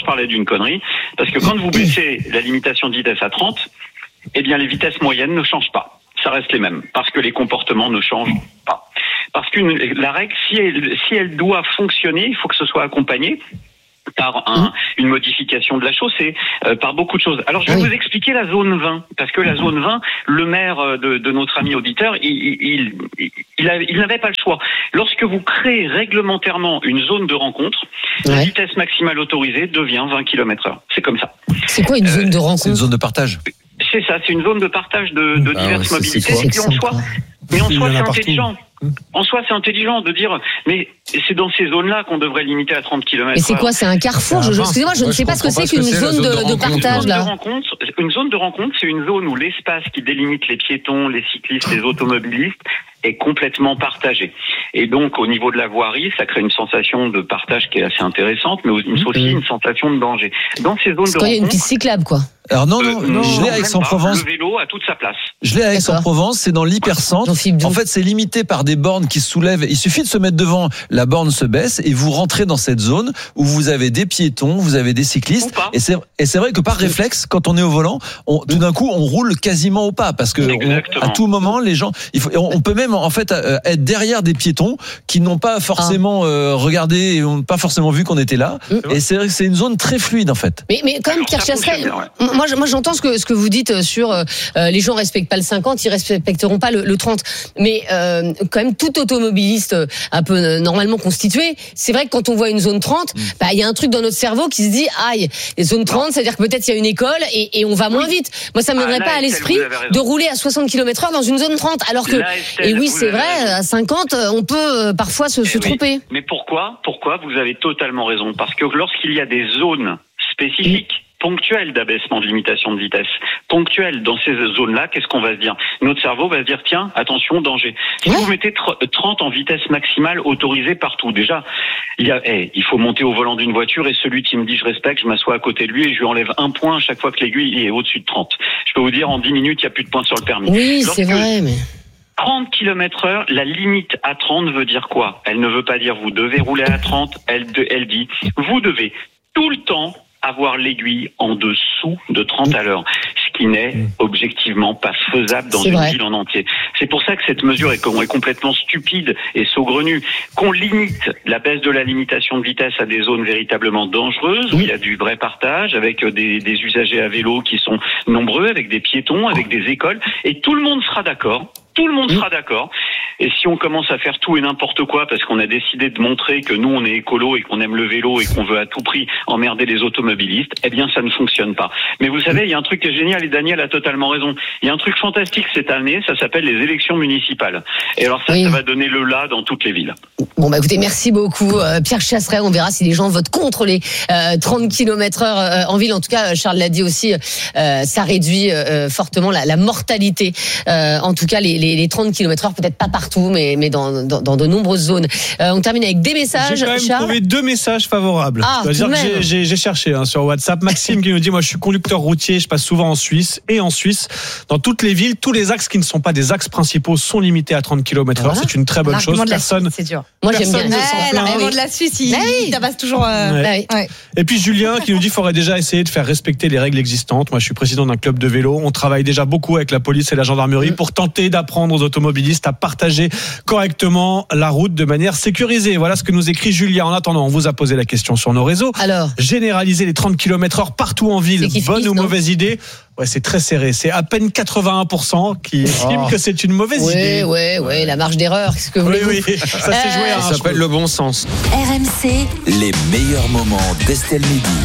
connerie, parce que quand vous baissez la limitation de vitesse à trente, eh bien les vitesses moyennes ne changent pas. Ça reste les mêmes, parce que les comportements ne changent pas. Parce que la règle, si elle, si elle doit fonctionner, il faut que ce soit accompagné par un, une modification de la chaussée, euh, par beaucoup de choses. Alors je vais oui. vous expliquer la zone vingt, parce que la zone vingt, le maire de, de notre ami auditeur, il, il, il, il, a, il n'avait pas le choix. Lorsque vous créez réglementairement une zone de rencontre, ouais. la vitesse maximale autorisée devient vingt kilomètres heure. C'est comme ça. C'est quoi une zone de rencontre ? C'est une zone de partage. C'est ça, c'est une zone de partage de, de ah diverses ouais, mobilités. Et puis en soi, mais en soi, c'est intelligent. En soi, c'est intelligent de dire, mais c'est dans ces zones-là qu'on devrait limiter à trente kilomètres. Mais c'est quoi ? C'est un carrefour ? je, Excusez-moi, je ne sais pas ce que c'est qu'une zone de, de partage, là. Une zone de rencontre, c'est une zone où l'espace qui délimite les piétons, les cyclistes, les automobilistes est complètement partagé. Et donc, au niveau de la voirie, ça crée une sensation de partage qui est assez intéressante, mais aussi une sensation de danger. Dans ces zones de rencontre... Quand il y a une piste cyclable, quoi. Alors non, non, euh, non je l'ai à Aix-en-Provence. Le vélo a toute sa place. Je l'ai à Aix-en-Provence, c'est dans l'hypercentre. En fait, c'est limité par des bornes qui se soulèvent. Il suffit de se mettre devant, la borne se baisse et vous rentrez dans cette zone où vous avez des piétons, vous avez des cyclistes. Et c'est, et c'est vrai que par réflexe, quand on est au volant, on, tout d'un coup, on roule quasiment au pas parce que on, à tout moment, les gens, il faut, on peut même en fait être derrière des piétons qui n'ont pas forcément ah. euh, regardé et n'ont pas forcément vu qu'on était là. Mmh. Et c'est vrai que c'est une zone très fluide en fait. Mais, mais quand même, Pierre Chasseret, ouais. moi, moi j'entends ce que, ce que vous dites sur euh, les gens respectent pas le cinquante, ils respecteront pas le, le trente. Mais euh, quand même, tout automobiliste euh, un peu euh, normalement constitué, c'est vrai que quand on voit une zone trente, il mmh. bah, y a un truc dans notre cerveau qui se dit, aïe, les zones trente, c'est-à-dire que peut-être il y a une école et, et on va moins oui. vite. Moi, ça me viendrait ah, pas à l'esprit de rouler à soixante kilomètres heure dans une zone trente, alors que, et oui, c'est vrai, à cinquante, on peut parfois se, se oui. tromper. Mais pourquoi Pourquoi Vous avez totalement raison. Parce que lorsqu'il y a des zones spécifiques, mmh. ponctuelles d'abaissement de limitation de vitesse, ponctuelles dans ces zones-là, qu'est-ce qu'on va se dire ? Notre cerveau va se dire, tiens, attention, danger. Si ouais. vous mettez trente en vitesse maximale autorisée partout, déjà, il, y a, hey, il faut monter au volant d'une voiture et celui qui me dit je respecte, je m'assois à côté de lui et je lui enlève un point à chaque fois que l'aiguille est au-dessus de trente. Je peux vous dire, en dix minutes, il n'y a plus de points sur le permis. Oui, Lorsque c'est vrai, mais... trente kilomètres heure, la limite à trente veut dire quoi ? Elle ne veut pas dire vous devez rouler à trente, elle, elle dit vous devez tout le temps avoir l'aiguille en dessous de trente à l'heure, ce qui n'est objectivement pas faisable dans c'est une vrai. ville en entier. C'est pour ça que cette mesure est, est complètement stupide et saugrenue. Qu'on limite la baisse de la limitation de vitesse à des zones véritablement dangereuses, où il y a du vrai partage, avec des, des usagers à vélo qui sont nombreux, avec des piétons, avec des écoles, et tout le monde sera d'accord. Tout le monde sera d'accord. Et si on commence à faire tout et n'importe quoi parce qu'on a décidé de montrer que nous, on est écolo et qu'on aime le vélo et qu'on veut à tout prix emmerder les automobilistes, eh bien, ça ne fonctionne pas. Mais vous savez, il y a un truc qui est génial et Daniel a totalement raison. Il y a un truc fantastique cette année, ça s'appelle les élections municipales. Et alors ça, oui. ça va donner le là dans toutes les villes. Bon, bah écoutez, merci beaucoup euh, Pierre Chasseret. On verra si les gens votent contre les euh, trente kilomètres heure euh, en ville. En tout cas, Charles l'a dit aussi, euh, ça réduit euh, fortement la, la mortalité. Euh, en tout cas, les, les, les trente kilomètres heure, peut-être pas partout, mais, mais dans, dans, dans de nombreuses zones. Euh, on termine avec des messages. J'ai quand même Charles. trouvé deux messages favorables. Ah, Je dois dire que j'ai, j'ai, j'ai cherché hein, sur WhatsApp. Maxime qui nous dit, moi je suis conducteur routier, je passe souvent en Suisse. Et en Suisse, dans toutes les villes, tous les axes qui ne sont pas des axes principaux sont limités à trente kilomètres heure. Voilà. C'est une très bonne L'argument chose. De la Personne, Suisse, c'est dur. Moi j'aime bien. L'argument de la Suisse, il, il tabasse toujours. Euh... Ouais. Ouais. Et puis Julien qui nous dit, qu'il faudrait déjà essayer de faire respecter les règles existantes. Moi je suis président d'un club de vélo. On travaille déjà beaucoup avec la police et la gendarmerie mmh. pour tenter d'apprendre aux automobilistes à partager correctement la route de manière sécurisée. Voilà ce que nous écrit Julien. En attendant, on vous a posé la question sur nos réseaux. Alors, généraliser les trente kilomètres heure partout en ville, kiff bonne kiff, ou non mauvaise idée? Ouais, c'est très serré. C'est à peine quatre-vingt-un pour cent qui estiment oh. que c'est une mauvaise ouais, idée. Ouais, ouais, ouais, la marge d'erreur. Qu'est-ce que vous oui, voulez oui, ça s'est joué à un Ça s'appelle le bon sens. R M C. Les meilleurs moments d'Estelle Midi.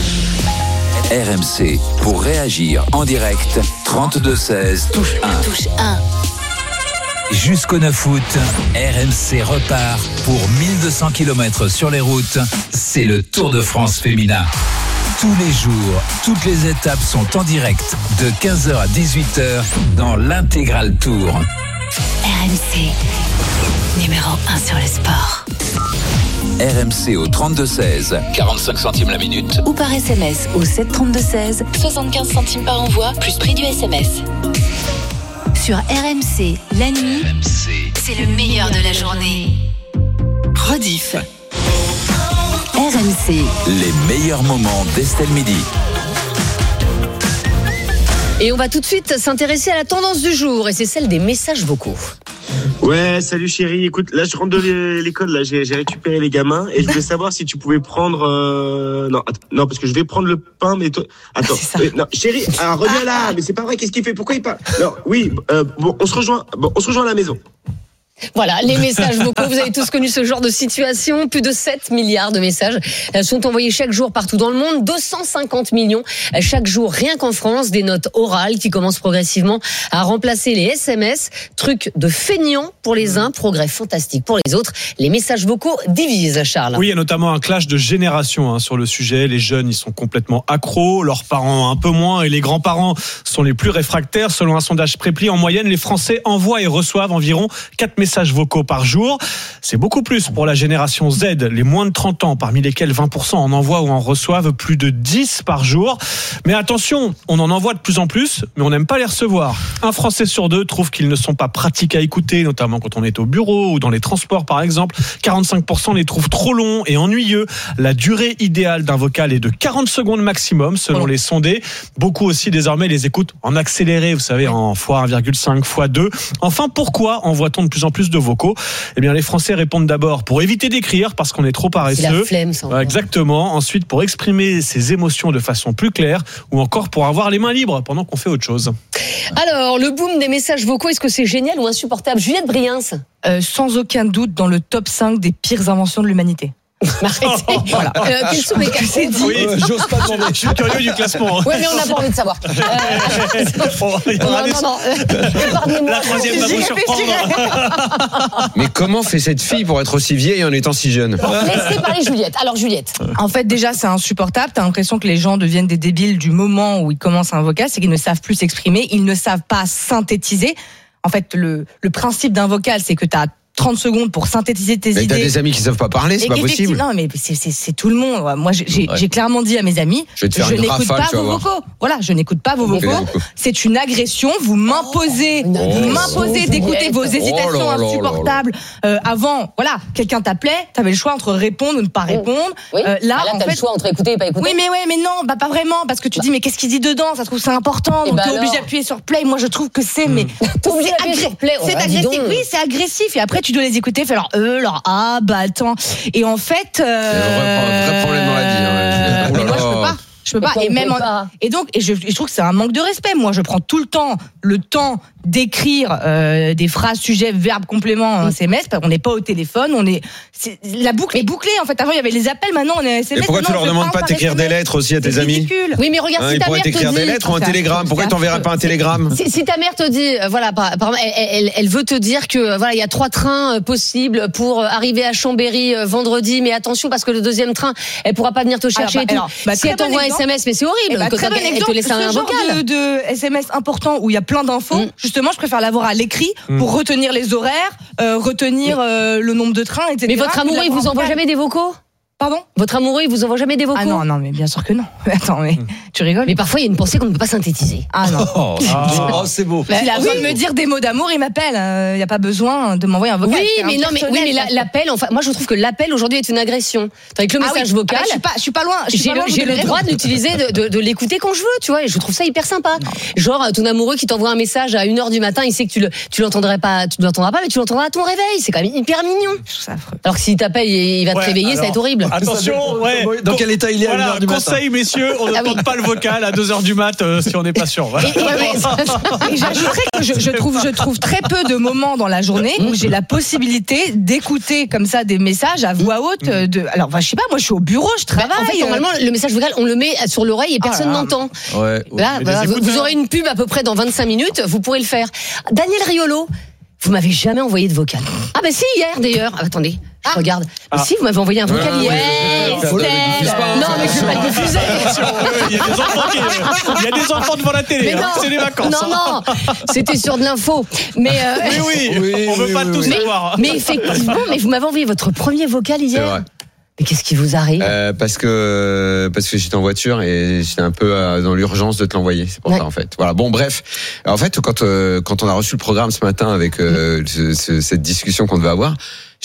R M C, pour réagir en direct, trente-deux seize, touche un. Touche un. Jusqu'au neuf août, R M C repart pour mille deux cents kilomètres sur les routes. C'est le Tour de France féminin. Tous les jours, toutes les étapes sont en direct de quinze heures à dix-huit heures dans l'intégral Tour. R M C, numéro un sur le sport. R M C au trente-deux seize, quarante-cinq centimes la minute. Ou par S M S au sept trente-deux seize, soixante-quinze centimes par envoi, plus prix du S M S. Sur R M C, la nuit, R M C, c'est le meilleur de la journée. Rediff. R M C. Les meilleurs moments d'Estelle Midi. Et on va tout de suite s'intéresser à la tendance du jour, et c'est celle des messages vocaux. Ouais, salut chérie. Écoute, là je rentre de l'école, là j'ai, j'ai récupéré les gamins et je voulais savoir si tu pouvais prendre. Euh... Non, attends, non, parce que je vais prendre le pain, mais toi. Attends, euh, non, chérie, ah, reviens là. Mais c'est pas vrai. Qu'est-ce qu'il fait? Pourquoi il parle? Non, oui. Euh, bon, on se rejoint. Bon, on se rejoint à la maison. Voilà, les messages vocaux, vous avez tous connu ce genre de situation. Plus de sept milliards de messages sont envoyés chaque jour partout dans le monde. deux cent cinquante millions chaque jour, rien qu'en France. Des notes orales qui commencent progressivement à remplacer les S M S. Truc de feignant pour les uns, progrès fantastique pour les autres. Les messages vocaux divisent, Charles. Oui, il y a notamment un clash de génération hein, sur le sujet. Les jeunes, ils sont complètement accros, leurs parents un peu moins, et les grands-parents sont les plus réfractaires. Selon un sondage Preply, en moyenne, les Français envoient et reçoivent environ quatre messages vocaux par jour. C'est beaucoup plus pour la génération Z, les moins de trente ans, parmi lesquels vingt pour cent en envoient ou en reçoivent plus de dix par jour. Mais attention, on en envoie de plus en plus, mais on n'aime pas les recevoir. Un Français sur deux trouve qu'ils ne sont pas pratiques à écouter, notamment quand on est au bureau ou dans les transports par exemple. quarante-cinq pour cent les trouvent trop longs et ennuyeux. La durée idéale d'un vocal est de quarante secondes maximum selon les sondés. Beaucoup aussi désormais les écoutent en accéléré, vous savez, en fois un virgule cinq, fois deux. Enfin, pourquoi envoie-t-on de plus en plus de vocaux? Eh bien, les Français répondent d'abord pour éviter d'écrire parce qu'on est trop paresseux. C'est la flemme, ça. Exactement. Ensuite, pour exprimer ses émotions de façon plus claire, ou encore pour avoir les mains libres pendant qu'on fait autre chose. Alors, le boom des messages vocaux, est-ce que c'est génial ou insupportable? Juliette Briens. Euh, sans aucun doute dans le top cinq des pires inventions de l'humanité. Voilà. Euh, quels sont les cas? C'est dit. Oui, j'ose pas demander. Je suis curieux du classement. Ouais, mais on n'a pas envie de savoir. Euh, non, non, non. Épargnez-moi. La troisième va vous surprendre. Mais comment fait cette fille pour être aussi vieille en étant si jeune? Bon, laissez parler Juliette. Alors, Juliette. En fait, déjà, c'est insupportable. T'as l'impression que les gens deviennent des débiles du moment où ils commencent un vocal. C'est qu'ils ne savent plus s'exprimer. Ils ne savent pas synthétiser. En fait, le, le principe d'un vocal, c'est que t'as trente secondes pour synthétiser tes mais idées. Mais t'as des amis qui savent pas parler, c'est et pas possible. Non, mais c'est, c'est, c'est tout le monde. Moi, j'ai, ouais. j'ai clairement dit à mes amis, je, je n'écoute rafale, pas vos vocaux. Voilà, je n'écoute pas vos vocaux. C'est une agression. Vous m'imposez, oh, vous m'imposez oh, d'écouter vos hésitations oh là là insupportables. Là là. Euh, avant, voilà, quelqu'un t'appelait, t'avais le choix entre répondre ou ne pas répondre. Oui. Euh, là, bah là, en t'as fait, le choix entre écouter et pas écouter. Oui, mais ouais, mais non, bah pas vraiment, parce que tu bah. dis, mais qu'est-ce qu'il dit dedans? Ça se trouve c'est important. Donc bah t'es obligé d'appuyer sur play. Moi, je trouve que c'est, mais t'es obligé d'appuyer sur play. C'est agressif. Oui, c'est agressif. Et après, tu dois les écouter, faire leur eux, leur ah. Ah bah attends. Et en fait, euh... il y a un vrai problème dans la vie. Hein, mais moi je peux pas. Je peux pas. Et même en... et donc et je, je trouve que c'est un manque de respect. Moi, je prends tout le temps le temps d'écrire euh, des phrases, sujets, verbes, compléments en S M S. On n'est pas au téléphone. On est, c'est la boucle est bouclée. En fait, avant il y avait les appels. Maintenant on est S M S. Et pourquoi tu leur demandes pas d'écrire des lettres aussi à tes amis? Oui, mais regarde, hein, si ta mère te dit. Ils pourraient t'écrire des lettres ou un télégramme. Pourquoi t'enverrais pas un télégramme? Si, si ta mère te dit, euh, voilà, par, par, elle, elle, elle veut te dire que euh, voilà, il y a trois trains euh, possibles pour euh, arriver à Chambéry euh, vendredi, mais attention parce que le deuxième train, elle pourra pas venir te chercher. Alors, bah, et tout. Alors, bah, si elle t'envoie un S M S, mais c'est horrible. Eh bah, très bon elle exemple. te laisse un ce genre vocal. de, de S M S important où il y a plein d'infos. Mm. Justement, je préfère l'avoir à l'écrit mm. pour retenir les horaires, euh, retenir euh, le nombre de trains, et cetera. Mais votre amoureux, il vous envoie jamais des vocaux? Pardon? Votre amoureux, il vous envoie jamais des vocaux? Ah non, non, mais bien sûr que non. Attends, mais tu rigoles? Mais parfois, il y a une pensée qu'on ne peut pas synthétiser. Ah non. Oh, oh c'est beau. S'il a besoin de me dire des mots d'amour, il m'appelle. Il euh, n'y a pas besoin de m'envoyer un vocal. Oui, mais non, mais, oui, mais la, l'appel, enfin, moi, je trouve que l'appel aujourd'hui est une agression. Avec le message ah oui. vocal. Ah, je suis pas, je suis pas loin. Je suis j'ai pas loin le, j'ai le droit de l'utiliser, de, de, de l'écouter quand je veux, tu vois, et je trouve ça hyper sympa. Non. Genre, ton amoureux qui t'envoie un message à une heure du matin, il sait que tu le, tu l'entendrais pas, tu l'entendras pas, mais tu l'entendras à ton réveil. C'est quand même hyper mignon. Alors que s'il t'appelle, il va te ouais, réveiller, alors, ça va être horrible. Attention, ouais. Dans quel état il est voilà, à une heure du matin? Conseil, messieurs, on ne tente pas le vocal à deux heures du mat euh, si on n'est pas sûr. Voilà. Et, et, et j'ajouterais que je, je, trouve, je trouve très peu de moments dans la journée où j'ai la possibilité d'écouter comme ça des messages à voix haute. De, alors, enfin, je sais pas, moi je suis au bureau, je travaille. Bah, en fait, normalement, le message vocal, on le met sur l'oreille et personne ah, n'entend. Ouais, là, bah, vous, vous aurez une pub à peu près dans vingt-cinq minutes, vous pourrez le faire. Daniel Riolo, vous m'avez jamais envoyé de vocal. Ah bah si, hier d'ailleurs. Ah, attendez. Je ah. regarde. Ah. Si, vous m'avez envoyé un vocal hier. Non, mais je vais pas le diffuser. Il y a des enfants qui, il y a des enfants devant la télé. Hein. C'est les vacances. Non, non. C'était sur de l'info. Mais, euh... mais oui, oui, on veut oui, pas oui, tout oui. savoir. Mais, mais effectivement, mais vous m'avez envoyé votre premier vocal hier. C'est vrai. Mais qu'est-ce qui vous arrive? euh, Parce que parce que j'étais en voiture et j'étais un peu dans l'urgence de te l'envoyer. C'est pour ouais. ça en fait. Voilà. Bon, bref. En fait, quand euh, quand on a reçu le programme ce matin avec euh, ce, ce, cette discussion qu'on devait avoir,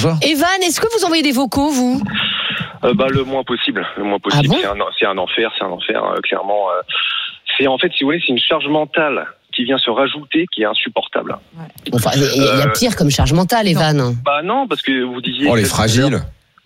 Bonjour. Evan, est-ce que vous envoyez des vocaux, vous euh, bah, le moins possible. Le moins possible. Ah bon c'est, un, c'est un enfer, c'est un enfer, euh, clairement. Euh, c'est en fait, si vous voulez, c'est une charge mentale qui vient se rajouter, qui est insupportable. Enfin, il y, y a Euh, pire comme charge mentale, Evan. Bah non, parce que vous disiez. Oh, les tout à fragiles. l'heure-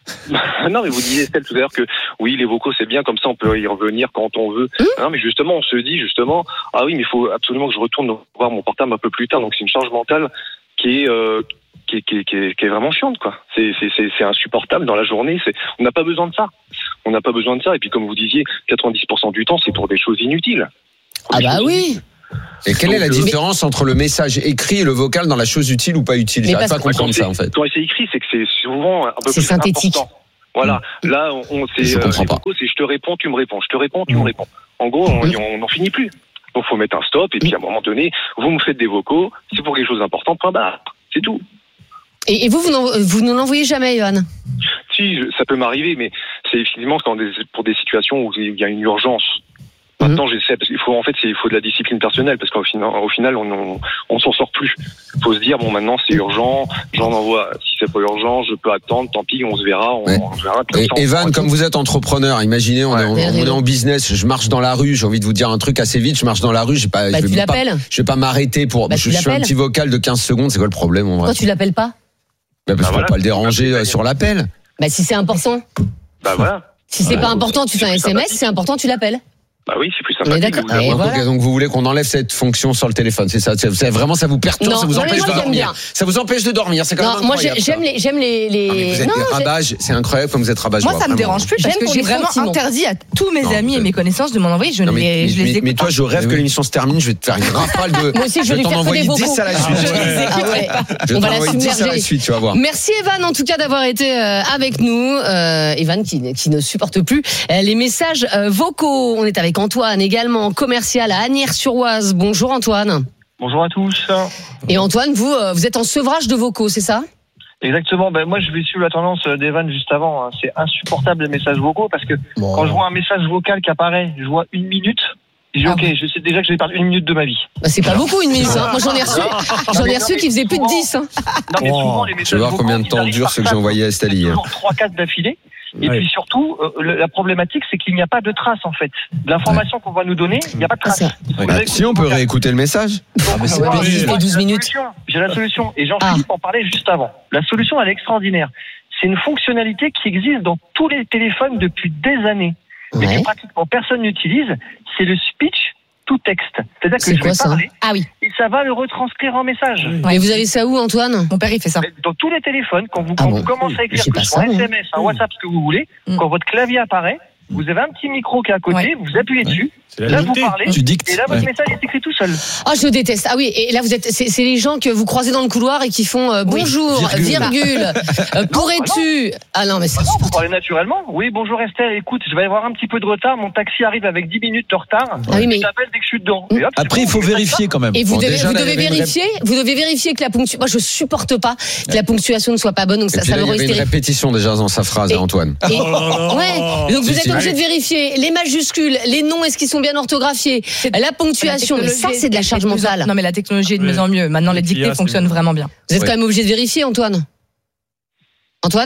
Non, mais vous disiez Estelle tout à l'heure que oui, les vocaux c'est bien, comme ça on peut y revenir quand on veut. Mmh. Non, mais justement, on se dit justement, ah oui, mais il faut absolument que je retourne voir mon portable un peu plus tard. Donc c'est une charge mentale qui est euh, qui est, qui est, qui est, qui est vraiment chiante, quoi. C'est, c'est, c'est, c'est insupportable dans la journée. C'est, on n'a pas besoin de ça. On n'a pas besoin de ça. Et puis comme vous disiez, quatre-vingt-dix pour cent du temps, c'est pour des choses inutiles. Ah bah oui. Et quelle Donc, est la différence entre le message écrit et le vocal dans la chose utile ou pas utile? J'arrive pas à comprendre ça, en fait. Quand c'est écrit, c'est que c'est souvent un peu c'est plus synthétique. important. Voilà. Là, on, on c'est, je euh, comprends pas. c'est je te réponds, tu me réponds, je te réponds, tu me réponds. En gros, on n'en finit plus. Donc, faut mettre un stop. Et puis, à un moment donné, vous me faites des vocaux. C'est pour quelque chose d'important. Point barre. C'est tout. Et, et vous, vous, n'en, vous ne l'envoyez jamais, Johan? Si, je, ça peut m'arriver, mais c'est effectivement quand des, pour des situations où il y a une urgence. Maintenant, j'essaie parce qu'il faut en fait, c'est, il faut de la discipline personnelle parce qu'au final, au final, on, on, on s'en sort plus. Il faut se dire bon, maintenant c'est urgent, j'en envoie. Si c'est pas urgent, je peux attendre. Tant pis, on se verra. On, ouais. on se verra. Et, Evan, comme vous êtes entrepreneur, imaginez, on, ouais. est, on, on est en business. Je marche dans la rue, j'ai envie de vous dire un truc assez vite. Je marche dans la rue, j'ai pas. Bah, je tu vais pas, je vais pas m'arrêter pour. Bah, je, je fais un petit vocal de quinze secondes. C'est quoi le problème? Pourquoi tu l'appelles pas? Bah, parce bah, qu'on voilà. peut pas le déranger euh, sur l'appel. Bah si c'est important. Bah voilà. Si c'est ouais. pas important, tu fais un S M S. Si c'est important, tu l'appelles. Bah oui, c'est plus sympathique. D'accord. Donc, voilà. donc vous voulez qu'on enlève cette fonction sur le téléphone, c'est ça? C'est vraiment ça vous perturbe, non, ça vous empêche de dormir. Ça vous empêche de dormir, c'est quand non, même moi incroyable. Moi j'aime les j'aime les les. Non, vous êtes non, des rabages, c'est incroyable comme vous êtes rabages. Moi ça me dérange plus parce que j'ai vraiment interdit à tous mes amis et mes connaissances de m'en envoyer. Je les je les écoute. Mais toi, je rêve que l'émission se termine, je vais te faire une rafale de. Moi aussi, je vais lui faire des vocaux. dix à la suite. Ah ouais. On va la submerger. Tu vas voir. Merci Evan en tout cas d'avoir été avec nous. Evan qui qui ne supporte plus les messages vocaux. On est avec Antoine également. Commercial à Asnières-sur-Oise. Bonjour Antoine. Bonjour à tous. Et Antoine, vous, vous êtes en sevrage de vocaux, c'est ça? Exactement. Ben moi, je vais suivre la tendance d'Evan juste avant. C'est insupportable les messages vocaux parce que bon. Quand je vois un message vocal qui apparaît, je vois une minute. Je dis, ah ok, bon. Je sais déjà que je vais perdre une minute de ma vie. Bah, c'est pas beaucoup une minute. Hein. Moi, j'en ai reçu, j'en ai reçu qui faisait plus de dix. Hein. Non, mais souvent, les messages je vais voir combien de temps dure ce que j'ai envoyé à Estelle hier. trois quatre d'affilée. Et ouais. puis surtout, euh, la problématique, c'est qu'il n'y a pas de trace en fait. L'information ouais. qu'on va nous donner, il n'y a pas de trace. Ouais. Bah, si on peut réécouter le message. Donc, ah, mais c'est pas les douze minutes. J'ai la solution. Et Jean-Philippe ah. en parlait juste avant. La solution, elle est extraordinaire. C'est une fonctionnalité qui existe dans tous les téléphones depuis des années, mais ouais. que pratiquement personne n'utilise. C'est le speech to text. C'est-à-dire que c'est je quoi, vais ça parler ah oui. et ça va le retranscrire en message. Oui. Mais vous avez ça où, Antoine? Mon père, il fait ça. Dans tous les téléphones, quand vous, ah quand bon. vous commencez à écrire que ce soit un S M S, un WhatsApp, ce que vous voulez, mmh. quand votre clavier apparaît, vous avez un petit micro qui est à côté, ouais. vous appuyez ouais. dessus, là vous parlez, tu dictes. et là votre ouais. message est écrit tout seul. Ah, je déteste. Ah oui, et là vous êtes, c'est, c'est les gens que vous croisez dans le couloir et qui font euh, bonjour, oui. virgule, virgule euh, pourrais-tu. Ah non, mais c'est non, vous parlez naturellement. Oui, bonjour Estelle, écoute, je vais avoir un petit peu de retard, mon taxi arrive avec dix minutes de retard. Ah oui, mais... Je t'appelle dès que je suis dedans. Mmh. Hop, Après, il faut vérifier quand même. Et vous bon, devez, déjà, vous devez vérifier, rép... vous devez vérifier que la ponctuation. Moi, je supporte pas que la ponctuation ne soit pas bonne, donc ça, ça me reste. Il y avait une répétition déjà dans sa phrase, et, Antoine. Et, ouais. Donc vous êtes obligé de vérifier les majuscules, les noms, est-ce qu'ils sont bien orthographiés, la ponctuation, mais ça c'est de la charge mentale. Non mais la technologie est de mieux en mieux. Maintenant les dictées fonctionnent vraiment bien. Vous êtes quand même obligé de vérifier, Antoine. Antoine ?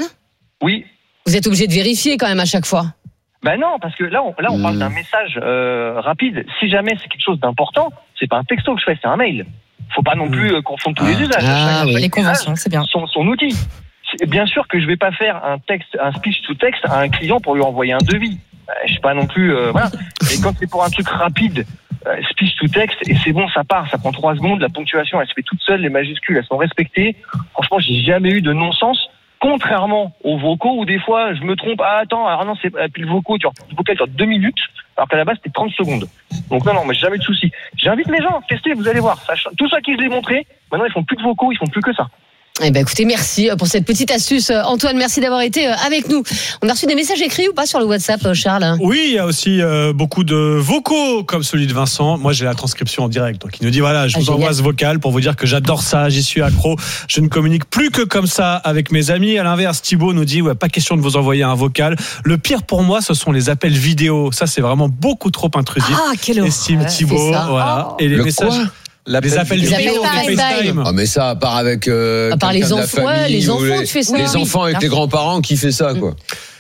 Oui. Vous êtes obligé de vérifier quand même à chaque fois. Ben non, parce que là on, là on mmh. parle d'un message euh, rapide. Si jamais c'est quelque chose d'important, c'est pas un texto que je fais, c'est un mail. Faut pas non plus euh, confondre tous ah. les usages. Ah, oui. Les conventions, c'est bien. Son, son outil. C'est bien sûr que je vais pas faire un texte, un speech to text à un client pour lui envoyer un devis. Je sais pas non plus, euh, voilà. Et quand c'est pour un truc rapide, euh, speech to text, et c'est bon, ça part, ça prend trois secondes, la ponctuation, elle se fait toute seule, les majuscules, elles sont respectées. Franchement, j'ai jamais eu de non-sens, contrairement aux vocaux où des fois, je me trompe, ah, attends, alors non, c'est, puis le vocaux, tu vois, le vocal dure deux minutes, alors qu'à la base, c'était trente secondes. Donc non, non, mais j'ai jamais eu de soucis. J'invite les gens, testez, vous allez voir. Ça, tout ça qui je l'ai montré, maintenant, ils font plus de vocaux, ils font plus que ça. Eh ben écoutez, merci pour cette petite astuce. Antoine, merci d'avoir été avec nous. On a reçu des messages écrits ou pas sur le WhatsApp, Charles? Oui, il y a aussi euh, beaucoup de vocaux comme celui de Vincent. Moi, j'ai la transcription en direct. Donc, il nous dit, voilà, je ah, vous génial. envoie ce vocal pour vous dire que j'adore ça, j'y suis accro. Je ne communique plus que comme ça avec mes amis. À l'inverse, Thibaut nous dit, ouais, pas question de vous envoyer un vocal. Le pire pour moi, ce sont les appels vidéo. Ça, c'est vraiment beaucoup trop intrusif. Ah, quelle horreur. Estime Thibaut. Voilà. Oh. Et les le messages. Quoi Les appels vidéo, FaceTime. Ah mais ça, à part avec euh, à part les enfants, famille, ouais, les enfants, les, tu fais ça. Les oui. enfants avec les grands-parents, qui fait ça quoi?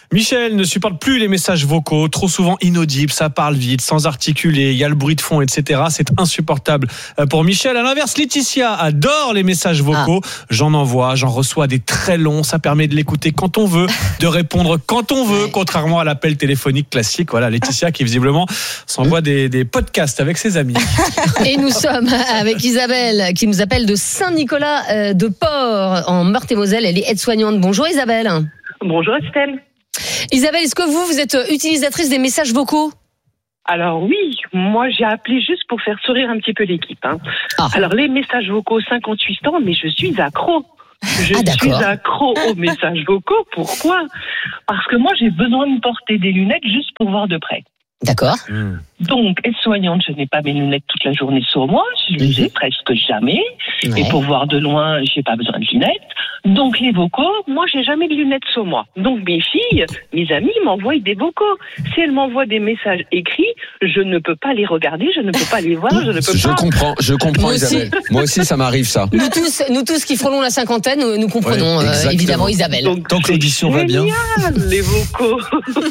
Michel ne supporte plus les messages vocaux, trop souvent inaudibles, ça parle vite, sans articuler, il y a le bruit de fond, et cetera. C'est insupportable pour Michel. À l'inverse, Laetitia adore les messages vocaux. Ah. J'en envoie, j'en reçois des très longs, ça permet de l'écouter quand on veut, de répondre quand on veut, contrairement à l'appel téléphonique classique. Voilà, Laetitia qui visiblement s'envoie des, des podcasts avec ses amis. Et nous sommes avec Isabelle qui nous appelle de Saint-Nicolas de Port en Meurthe-et-Moselle. Elle est aide-soignante. Bonjour Isabelle. Bonjour Estelle. Isabelle, est-ce que vous, vous êtes utilisatrice des messages vocaux ? Alors oui, moi j'ai appelé juste pour faire sourire un petit peu l'équipe. Hein. Ah. Alors les messages vocaux, cinquante-huit ans, mais je suis accro. Je ah, suis accro aux messages vocaux. Pourquoi ? Parce que moi j'ai besoin de porter des lunettes juste pour voir de près. D'accord. Donc, aide-soignante, je n'ai pas mes lunettes toute la journée sur moi, je les ai presque jamais. Ouais. Et pour voir de loin, j'ai pas besoin de lunettes. Donc, les vocaux, moi, j'ai jamais de lunettes sur moi. Donc, mes filles, mes amis m'envoient des vocaux. Si elles m'envoient des messages écrits, je ne peux pas les regarder, je ne peux pas les voir, je ne peux je pas. Je comprends, je comprends, Moi Isabelle. aussi. Moi aussi, ça m'arrive, ça. Nous tous, nous tous qui frôlons la cinquantaine, nous, nous comprenons, ouais, euh, évidemment, Isabelle. Donc, tant que l'audition va bien. Les vocaux.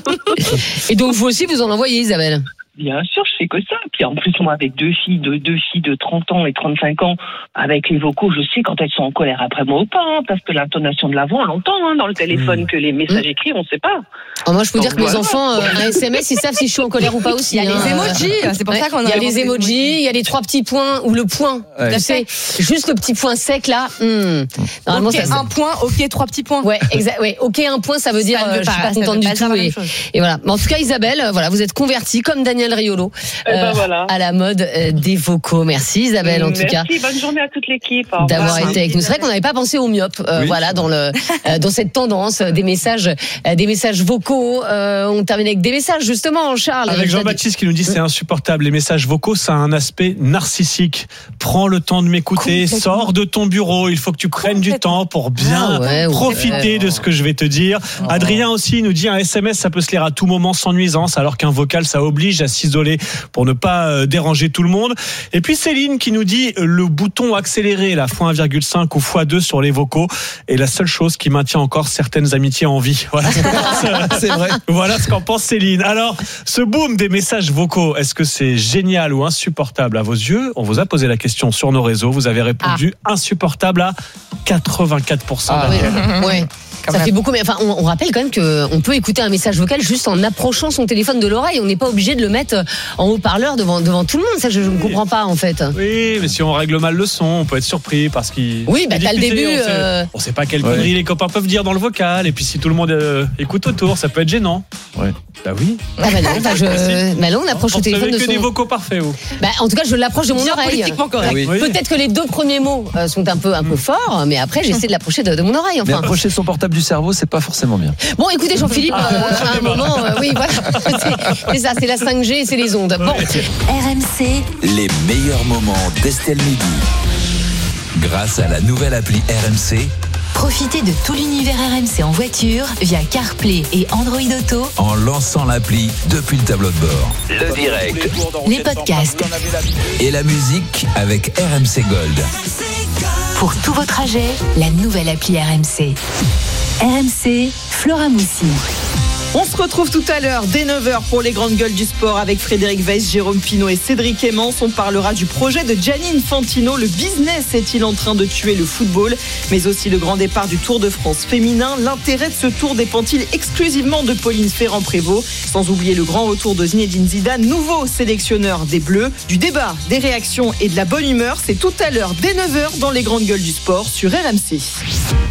Et donc, vous aussi, vous en envoyez, Isabelle ? Bien sûr, je fais que ça. Puis en plus, moi, avec deux filles de deux filles de trente ans et trente-cinq ans, avec les vocaux, je sais quand elles sont en colère après moi ou pas, hein, parce que l'intonation de la voix, on l'entend hein, dans le téléphone, mmh. que les messages mmh. écrits, on ne sait pas. Oh, moi, je peux Donc, dire que voilà. mes enfants, euh, un S M S, ils savent si je suis en colère ou pas aussi. Il y a hein. les emojis, c'est pour ouais, ça qu'on a. Il y a les emojis, il y a les trois petits points ou le point. Ouais. Tu sais, juste le petit point sec là. Hmm. Normalement, okay, ça, un point, ok, trois petits points. Ouais, exact. Ouais, ok, un point, ça veut dire ça euh, je suis pas contente du tout. Et, et voilà. Mais en tout cas, Isabelle, voilà, vous êtes convertie comme Daniel Riolo. Euh, ben voilà. À la mode euh, des vocaux. Merci Isabelle en Merci, tout cas. Merci, bonne journée à toute l'équipe. D'avoir été avec nous. C'est vrai qu'on n'avait pas pensé aux myopes, euh, oui. voilà, dans le euh, dans cette tendance des messages, euh, des messages vocaux. Euh, on termine avec des messages justement, Charles. Avec Jean-Baptiste qui nous dit c'est insupportable. Les messages vocaux, ça a un aspect narcissique. Prends le temps de m'écouter, sors de ton bureau. Il faut que tu prennes du temps pour bien ah ouais, profiter ouais. de ce que je vais te dire. Oh. Adrien aussi nous dit un S M S, ça peut se lire à tout moment sans nuisance, alors qu'un vocal, ça oblige à s'isoler pour ne pas déranger tout le monde. Et puis Céline qui nous dit le bouton accéléré, la fois un virgule cinq ou fois deux sur les vocaux est la seule chose qui maintient encore certaines amitiés en vie. Voilà ce qu'en pense, c'est vrai. Voilà ce qu'en pense Céline. Alors, ce boom des messages vocaux, est-ce que c'est génial ou insupportable à vos yeux ? On vous a posé la question sur nos réseaux. Vous avez répondu ah. insupportable à quatre-vingt-quatre pour cent. Ah, oui. ouais. Ça fait beaucoup, mais enfin, on, on rappelle quand même qu'on peut écouter un message vocal juste en approchant son téléphone de l'oreille. On n'est pas obligé de le mettre en haut-parleur devant, devant tout le monde. Ça, je ne oui. comprends pas, en fait. Oui, mais si on règle mal le son, on peut être surpris parce qu'il. Oui, bah, t'as le début. On sait, euh... on sait pas quelle ouais. connerie les copains peuvent dire dans le vocal. Et puis, si tout le monde euh, écoute autour, ça peut être gênant. Ouais. Bah oui. Ah bah non, bah je... bah là, on approche on le téléphone de que son. des vocaux parfaits, ou bah, en tout cas, je l'approche de mon Bien oreille. Politiquement correct. Oui. Oui. Peut-être que les deux premiers mots euh, sont un peu, un peu forts, mais après, j'essaie de l'approcher de, de mon oreille. Enfin. Mais approcher son portable du cerveau, c'est pas forcément bien. Bon, écoutez, Jean-Philippe, euh, à un moment, euh, oui, voilà, c'est, c'est ça, c'est la cinq G, c'est les ondes. Bon. R M C. Les meilleurs moments d'Estelle Midi. Grâce à la nouvelle appli R M C. Profitez de tout l'univers R M C en voiture via CarPlay et Android Auto. En lançant l'appli depuis le tableau de bord. Le direct. Les podcasts. Et la musique avec R M C Gold. Pour tous vos trajets, la nouvelle appli R M C. R M C, Flora Moussi. On se retrouve tout à l'heure dès neuf heures pour les grandes gueules du sport avec Frédéric Weiss, Jérôme Pinault et Cédric Emmons. On parlera du projet de Gianni Infantino. Le business est-il en train de tuer le football ? Mais aussi le grand départ du Tour de France féminin. L'intérêt de ce tour dépend-il exclusivement de Pauline Ferrand-Prévot ? Sans oublier le grand retour de Zinedine Zidane, nouveau sélectionneur des Bleus. Du débat, des réactions et de la bonne humeur, c'est tout à l'heure dès neuf heures dans les grandes gueules du sport sur R M C.